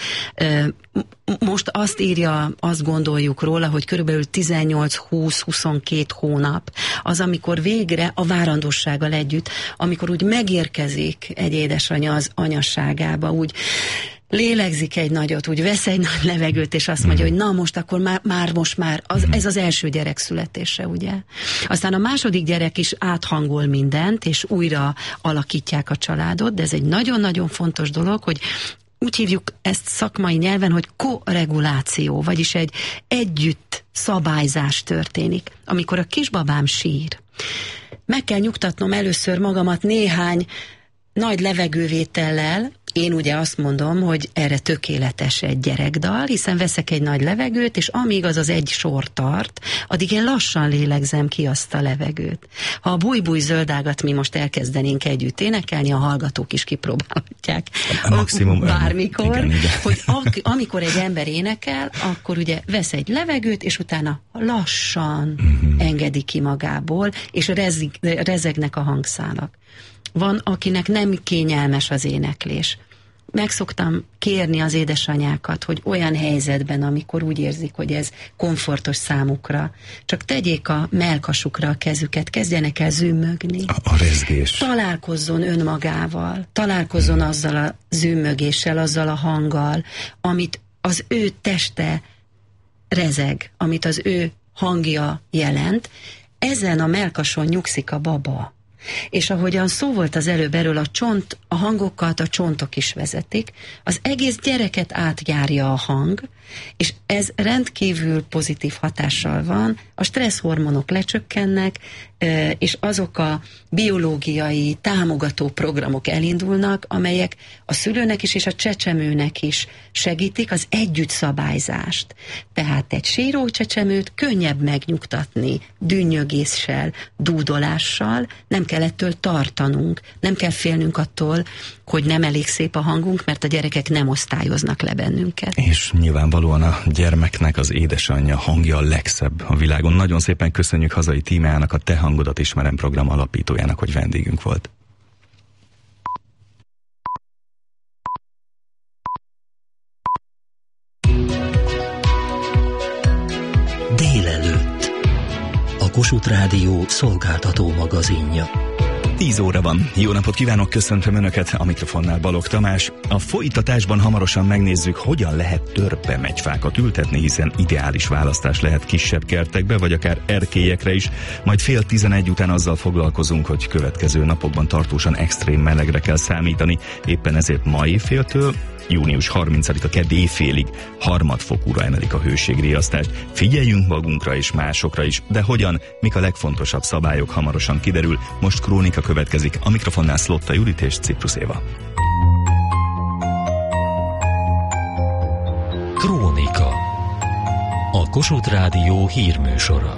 [SPEAKER 9] Most azt írja, azt gondoljuk róla, hogy körülbelül tizennyolc-húsz-huszonkettő hónap az, amikor végre a várandossággal együtt, amikor úgy megérkezik egy édesanya az anyasságába, úgy lélegzik egy nagyot, úgy vesz egy nagy levegőt, és azt mondja, hogy na most akkor már, már most már, az, ez az első gyerek születése, ugye? Aztán a második gyerek is áthangol mindent, és újra alakítják a családot, de ez egy nagyon-nagyon fontos dolog, hogy úgy hívjuk ezt szakmai nyelven, hogy koreguláció, vagyis egy együtt szabályzás történik. Amikor a kisbabám sír, meg kell nyugtatnom először magamat néhány nagy levegővétellel. Én ugye azt mondom, hogy erre tökéletes egy gyerekdal, hiszen veszek egy nagy levegőt, és amíg az az egy sor tart, addig én lassan lélegzem ki azt a levegőt. Ha a Búj-búj zöldágat mi most elkezdenénk együtt énekelni, a hallgatók is kipróbálhatják.
[SPEAKER 2] A maximum
[SPEAKER 9] bármikor,
[SPEAKER 2] igen, igen.
[SPEAKER 9] hogy ak- amikor egy ember énekel, akkor ugye vesz egy levegőt, és utána lassan uh-huh. engedi ki magából, és rezeg, rezegnek a hangszálak. Van, akinek nem kényelmes az éneklés. Meg szoktam kérni az édesanyákat, hogy olyan helyzetben, amikor úgy érzik, hogy ez komfortos számukra, csak tegyék a mellkasukra a kezüket, kezdjenek el zümmögni.
[SPEAKER 2] A, a rezgés.
[SPEAKER 9] Találkozzon önmagával, találkozzon hmm. azzal a zümmögéssel, azzal a hanggal, amit az ő teste rezeg, amit az ő hangja jelent. Ezen a mellkason nyugszik a baba. És ahogyan szó volt az előbb erről, a csont, a hangokat a csontok is vezetik, az egész gyereket átjárja a hang, és ez rendkívül pozitív hatással van, a stresszhormonok lecsökkennek, és azok a biológiai támogató programok elindulnak, amelyek a szülőnek is és a csecsemőnek is segítik az együttszabályzást. Tehát egy síró csecsemőt könnyebb megnyugtatni dünnyögéssel, dúdolással, nem kell ettől tartanunk, nem kell félnünk attól, hogy nem elég szép a hangunk, mert a gyerekek nem osztályoznak le bennünket.
[SPEAKER 2] És nyilvánvalóan a gyermeknek az édesanyja hangja a legszebb a világon. Nagyon szépen köszönjük hazai tímának, a Te hangodat ismerem program alapítójának, hogy vendégünk volt.
[SPEAKER 6] Délelőtt. A Kossuth Rádió szolgáltató magazinja.
[SPEAKER 2] tíz óra van. Jó napot kívánok, köszöntöm Önöket, a mikrofonnál Balogh Tamás. A folytatásban hamarosan megnézzük, hogyan lehet törpemegyfákat ültetni, hiszen ideális választás lehet kisebb kertekbe, vagy akár erkélyekre is. Majd fél tizenegy után azzal foglalkozunk, hogy következő napokban tartósan extrém melegre kell számítani. Éppen ezért ma éjféltől június harmincadika kedd éjfélig harmadfokúra emelik a hőségriasztást. Figyeljünk magunkra és másokra is, de hogyan, mik a legfontosabb szabályok, hamarosan kiderül. Most krónika következik, a mikrofonnál Szlotta Judit és Ciprus Éva.
[SPEAKER 6] Krónika. A Kossuth Rádió hírműsora.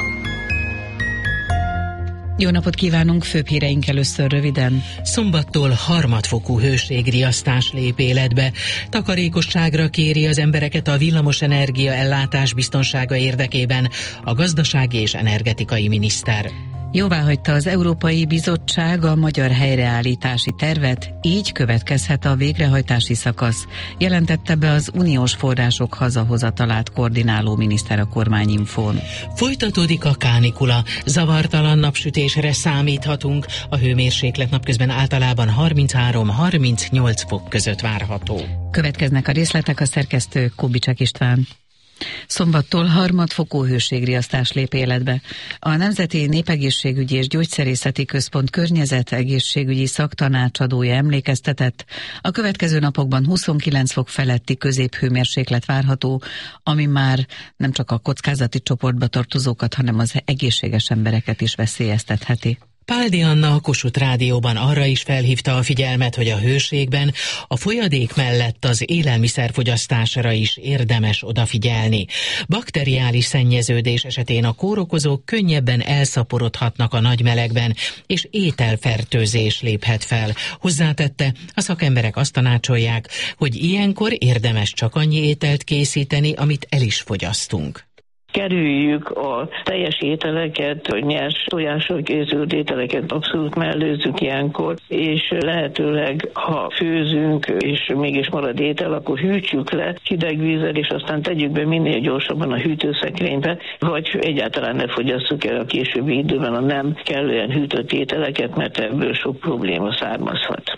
[SPEAKER 11] Jó napot kívánunk, főbb híreink először röviden.
[SPEAKER 5] Szombattól harmadfokú hőségriasztás lép életbe. Takarékosságra kéri az embereket a villamosenergia ellátás biztonsága érdekében a gazdasági és energetikai miniszter.
[SPEAKER 11] Jóváhagyta az Európai Bizottság a magyar helyreállítási tervet, így következhet a végrehajtási szakasz, jelentette be az uniós források hazahozatalát koordináló miniszter a Kormányinfón.
[SPEAKER 5] Folytatódik a kánikula, zavartalan napsütésre számíthatunk, a hőmérséklet napközben általában harminchárom-harmincnyolc fok között várható.
[SPEAKER 11] Következnek a részletek, a szerkesztő Kubicsek István. Szombattól harmadfokú hőségriasztás lép életbe. A Nemzeti Népegészségügyi és Gyógyszerészeti Központ környezetegészségügyi szaktanácsadója emlékeztetett, a következő napokban huszonkilenc fok feletti középhőmérséklet várható, ami már nem csak a kockázati csoportba tartozókat, hanem az egészséges embereket is veszélyeztetheti.
[SPEAKER 5] Páldi Anna a Kossuth Rádióban arra is felhívta a figyelmet, hogy a hőségben a folyadék mellett az élelmiszerfogyasztásra is érdemes odafigyelni. Bakteriális szennyeződés esetén a kórokozók könnyebben elszaporodhatnak a nagy melegben, és ételfertőzés léphet fel. Hozzátette, a szakemberek azt tanácsolják, hogy ilyenkor érdemes csak annyi ételt készíteni, amit el is fogyasztunk.
[SPEAKER 12] Kerüljük a teljes ételeket, a nyers tojással készült ételeket abszolút mellőzzük ilyenkor, és lehetőleg, ha főzünk, és mégis marad étel, akkor hűtsük le hideg vízzel, és aztán tegyük be minél gyorsabban a hűtőszekrénybe, vagy egyáltalán ne fogyasszuk el a későbbi időben a nem kellően hűtött ételeket, mert ebből sok probléma származhat.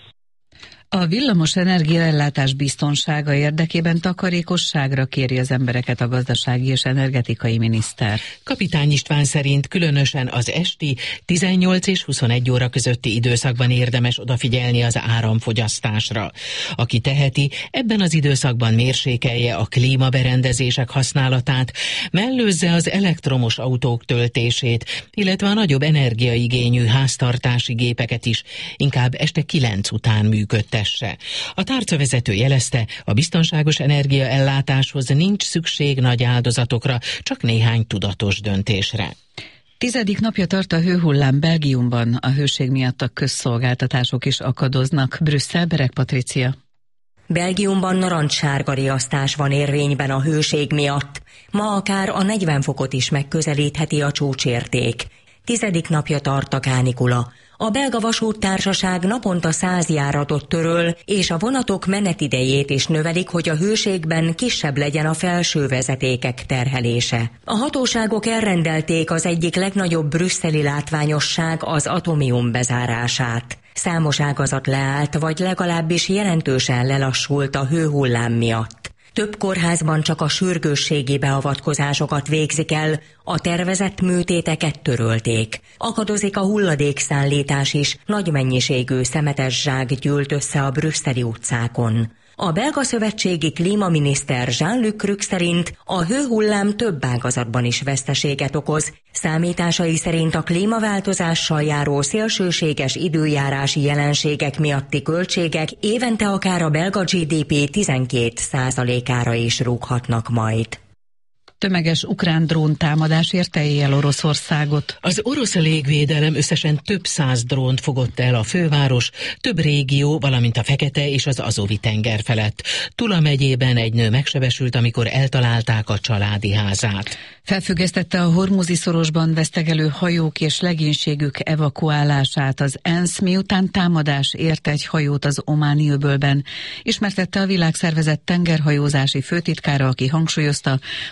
[SPEAKER 11] A villamos energiaellátás biztonsága érdekében takarékosságra kéri az embereket a gazdasági és energetikai miniszter.
[SPEAKER 5] Kapitány István szerint különösen az esti tizennyolc és huszonegy óra közötti időszakban érdemes odafigyelni az áramfogyasztásra. Aki teheti, ebben az időszakban mérsékelje a klímaberendezések használatát, mellőzze az elektromos autók töltését, illetve a nagyobb energiaigényű háztartási gépeket is, inkább este kilenc után működtesse. A tárcavezető jelezte, a biztonságos energiaellátáshoz nincs szükség nagy áldozatokra, csak néhány tudatos döntésre.
[SPEAKER 11] Tizedik napja tart a hőhullám Belgiumban, a hőség miatt a közszolgáltatások is akadoznak. Brüsszel, Bereg Patricia.
[SPEAKER 13] Belgiumban narancssárga riasztás van érvényben a hőség miatt. Ma akár a negyven fokot is megközelítheti a csúcsérték. Tizedik napja tart a kánikula. A belga vasúttársaság naponta száz járatot töröl, és a vonatok menetidejét is növelik, hogy a hőségben kisebb legyen a felső vezetékek terhelése. A hatóságok elrendelték az egyik legnagyobb brüsszeli látványosság, az Atomium bezárását. Számos ágazat leállt, vagy legalábbis jelentősen lelassult a hőhullám miatt. Több kórházban csak a sürgősségi beavatkozásokat végzik el, a tervezett műtéteket törölték. Akadozik a hulladékszállítás is, nagy mennyiségű szemetes zsák gyűlt össze a brüsszeli utcákon. A belga szövetségi klímaminiszter Jean-Luc Rück szerint a hőhullám több ágazatban is veszteséget okoz. Számításai szerint a klímaváltozással járó szélsőséges időjárási jelenségek miatti költségek évente akár a belga gé dé pé tizenkét százalékára is rúghatnak majd.
[SPEAKER 11] Tömeges ukrán dróntámadás érte éjjel Oroszországot.
[SPEAKER 5] Az orosz légvédelem összesen több száz drónt fogott el a főváros, több régió, valamint a Fekete és az Azovi tenger felett. Tula megyében egy nő megsebesült, amikor eltalálták a családi házát.
[SPEAKER 11] Felfüggesztette a Hormuzi szorosban vesztegelő hajók és legénységük evakuálását az ENSZ, miután támadás ért egy hajót az Ománi öbölben. Ismertette a Világszervezet tengerhajózási főtitkára, aki hangsúlyozta, hogy a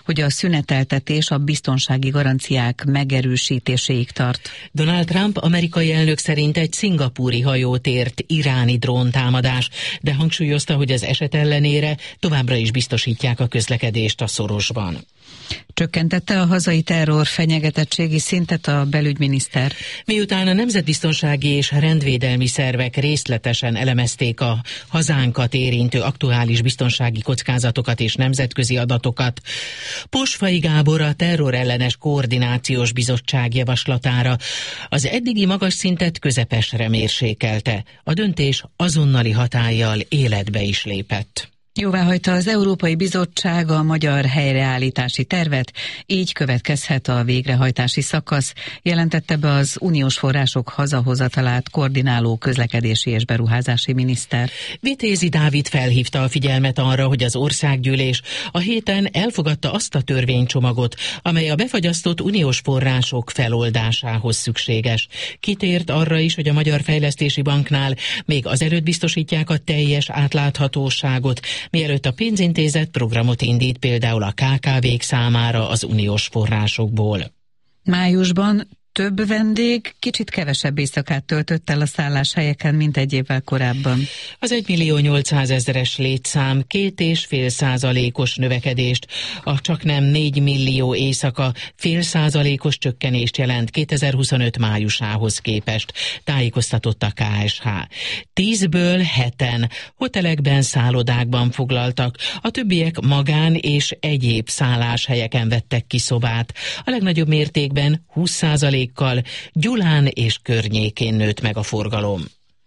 [SPEAKER 11] szüneteltetés a biztonsági garanciák megerősítéséig tart.
[SPEAKER 5] Donald Trump amerikai elnök szerint egy szingapúri hajót ért iráni dróntámadás, de hangsúlyozta, hogy az eset ellenére továbbra is biztosítják a közlekedést a szorosban.
[SPEAKER 11] Csökkentette a hazai terror fenyegetettségi szintet a belügyminiszter.
[SPEAKER 5] Miután a nemzetbiztonsági és rendvédelmi szervek részletesen elemezték a hazánkat érintő aktuális biztonsági kockázatokat és nemzetközi adatokat, Posfai Gábor a terrorellenes koordinációs bizottság javaslatára az eddigi magas szintet közepesre mérsékelte. A döntés azonnali hatállyal életbe is lépett.
[SPEAKER 11] Jóváhagyta az Európai Bizottság a magyar helyreállítási tervet, így következhet a végrehajtási szakasz, jelentette be az uniós források hazahozatalát koordináló közlekedési és beruházási miniszter.
[SPEAKER 5] Vitézi Dávid felhívta a figyelmet arra, hogy az országgyűlés a héten elfogadta azt a törvénycsomagot, amely a befagyasztott uniós források feloldásához szükséges. Kitért arra is, hogy a Magyar Fejlesztési Banknál még azelőtt biztosítják a teljes átláthatóságot, mielőtt a pénzintézet programot indít például a ká ká vék számára az uniós forrásokból.
[SPEAKER 11] Májusban több vendég kicsit kevesebb éjszakát töltött el a szálláshelyeken, mint egy évvel korábban.
[SPEAKER 5] Az egymillió nyolcszázezeres létszám két és fél százalékos növekedést, a csaknem négy millió éjszaka fél százalékos csökkenést jelent kétezer-huszonöt májusához képest, tájékoztatott a ká es há. Tízből heten hotelekben, szállodákban foglaltak, a többiek magán és egyéb szálláshelyeken vettek ki szobát. A legnagyobb mértékben húsz százalék Gyulán és környékén nőtt meg a forgalom.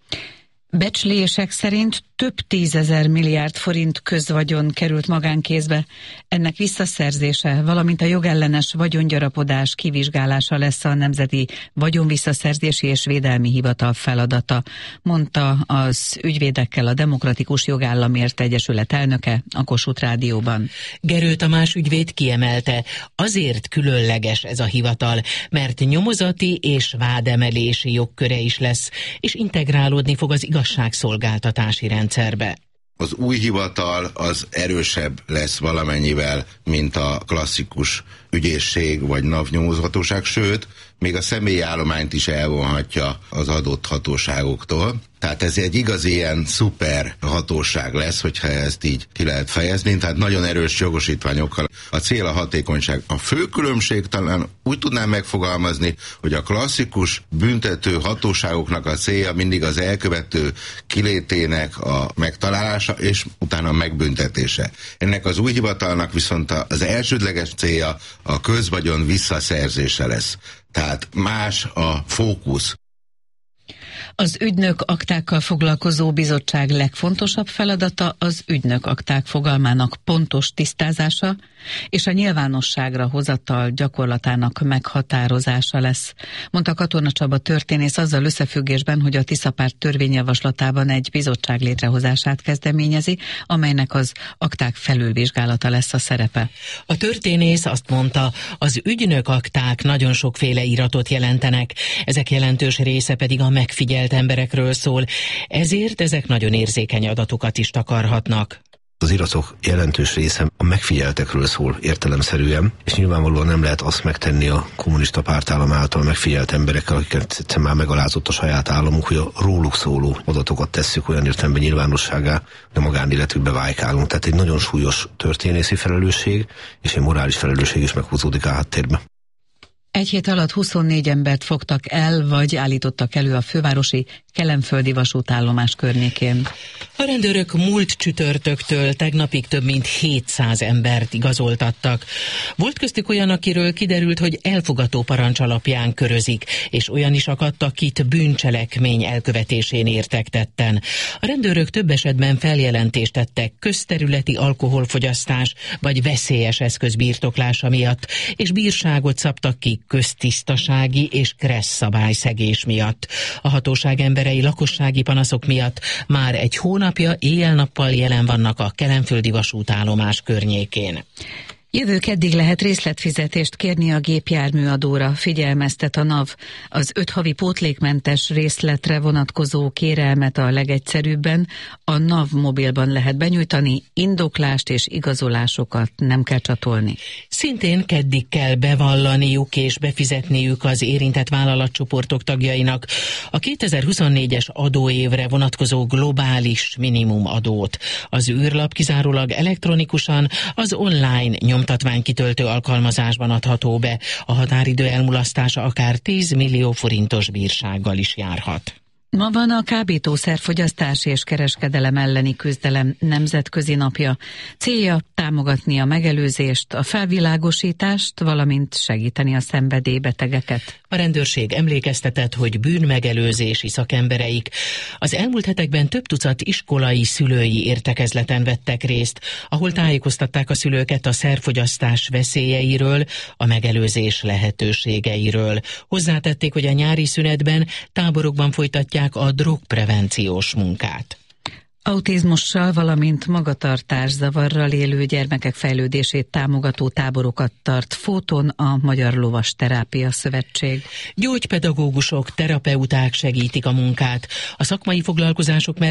[SPEAKER 11] Becslések szerint több tízezer milliárd forint közvagyon került magánkézbe. Ennek visszaszerzése, valamint a jogellenes vagyongyarapodás kivizsgálása lesz a Nemzeti Vagyonvisszaszerzési és Védelmi Hivatal feladata, mondta az Ügyvédekkel a Demokratikus Jogállamért Egyesület elnöke a Kossuth Rádióban.
[SPEAKER 5] Gerő Tamás ügyvéd kiemelte, azért különleges ez a hivatal, mert nyomozati és vádemelési jogköre is lesz, és integrálódni fog az igazságszolgáltatási rendszerbe.
[SPEAKER 14] Az új hivatal az erősebb lesz valamennyivel, mint a klasszikus ügyészség vagy NAV nyomozhatóság, sőt, még a személyi állományt is elvonhatja az adott hatóságoktól. Tehát ez egy igazi ilyen szuper hatóság lesz, hogyha ezt így ki lehet fejezni, tehát nagyon erős jogosítványokkal. A cél a hatékonyság. A fő különbség talán úgy tudnám megfogalmazni, hogy a klasszikus büntető hatóságoknak a célja mindig az elkövető kilétének a megtalálása és utána a megbüntetése. Ennek az új hivatalnak viszont az elsődleges célja a közvagyon visszaszerzése lesz. Tehát más a fókusz.
[SPEAKER 11] Az ügynök aktákkal foglalkozó bizottság legfontosabb feladata az ügynök akták fogalmának pontos tisztázása és a nyilvánosságra hozatal gyakorlatának meghatározása lesz, mondta Katona Csaba történész azzal összefüggésben, hogy a Tiszapárt törvényjavaslatában egy bizottság létrehozását kezdeményezi, amelynek az akták felülvizsgálata lesz a szerepe.
[SPEAKER 5] A történész azt mondta, az ügynök akták nagyon sokféle iratot jelentenek, ezek jelentős része pedig a megfigyelt emberekről szól, ezért ezek nagyon érzékeny adatokat is takarhatnak.
[SPEAKER 15] Az iratok jelentős része a megfigyeltekről szól értelemszerűen, és nyilvánvalóan nem lehet azt megtenni a kommunista pártállam által megfigyelt emberekkel, akiket egyszer már megalázott a saját államunk, hogy a róluk szóló adatokat tesszük olyan értelemben nyilvánosságá, hogy a magánéletükbe vájkálunk. Tehát egy nagyon súlyos történészi felelősség, és egy morális felelősség is meghúzódik a háttérbe.
[SPEAKER 11] Egy hét alatt huszonnégy embert fogtak el, vagy állítottak elő a fővárosi Kelenföldi vasútállomás környékén.
[SPEAKER 5] A rendőrök múlt csütörtöktől tegnapig több mint hétszáz embert igazoltattak. Volt köztük olyan, akiről kiderült, hogy elfogató parancs alapján körözik, és olyan is akadt, akit bűncselekmény elkövetésén értek tetten. A rendőrök több esetben feljelentést tettek közterületi alkoholfogyasztás vagy veszélyes eszköz birtoklása miatt, és bírságot szabtak ki köztisztasági és kressz szabályszegés miatt. A hatóság emberei lakossági panaszok miatt már egy hónapja éjjel-nappal jelen vannak a kelenföldi vasútállomás környékén.
[SPEAKER 11] Jövő keddig lehet részletfizetést kérni a gépjárműadóra, figyelmeztet a NAV. Az öt havi pótlékmentes részletre vonatkozó kérelmet a legegyszerűbben a NAV mobilban lehet benyújtani, indoklást és igazolásokat nem kell csatolni.
[SPEAKER 5] Szintén keddig kell bevallaniuk és befizetniük az érintett vállalatcsoportok tagjainak a kétezer-huszonnégyes adóévre vonatkozó globális minimumadót. Az űrlap kizárólag elektronikusan az online nyomtatványkitöltő alkalmazásban adható be. A határidő elmulasztása akár tíz millió forintos bírsággal is járhat.
[SPEAKER 11] Ma van a kábítószerfogyasztás és kereskedelem elleni küzdelem nemzetközi napja. Célja támogatni a megelőzést, a felvilágosítást, valamint segíteni a szenvedélybetegeket.
[SPEAKER 5] A rendőrség emlékeztetett, hogy bűnmegelőzési szakembereik az elmúlt hetekben több tucat iskolai szülői értekezleten vettek részt, ahol tájékoztatták a szülőket a szerfogyasztás veszélyeiről, a megelőzés lehetőségeiről. Hozzátették, hogy a nyári szünetben táborokban folytatják a drogprevenciós munkát.
[SPEAKER 11] Autizmussal, valamint magatartászavarral élő gyermekek fejlődését támogató táborokat tart Fóton a Magyar Lovas Terápia Szövetség.
[SPEAKER 5] Gyógypedagógusok, terapeuták segítik a munkát. A szakmai foglalkozások mellett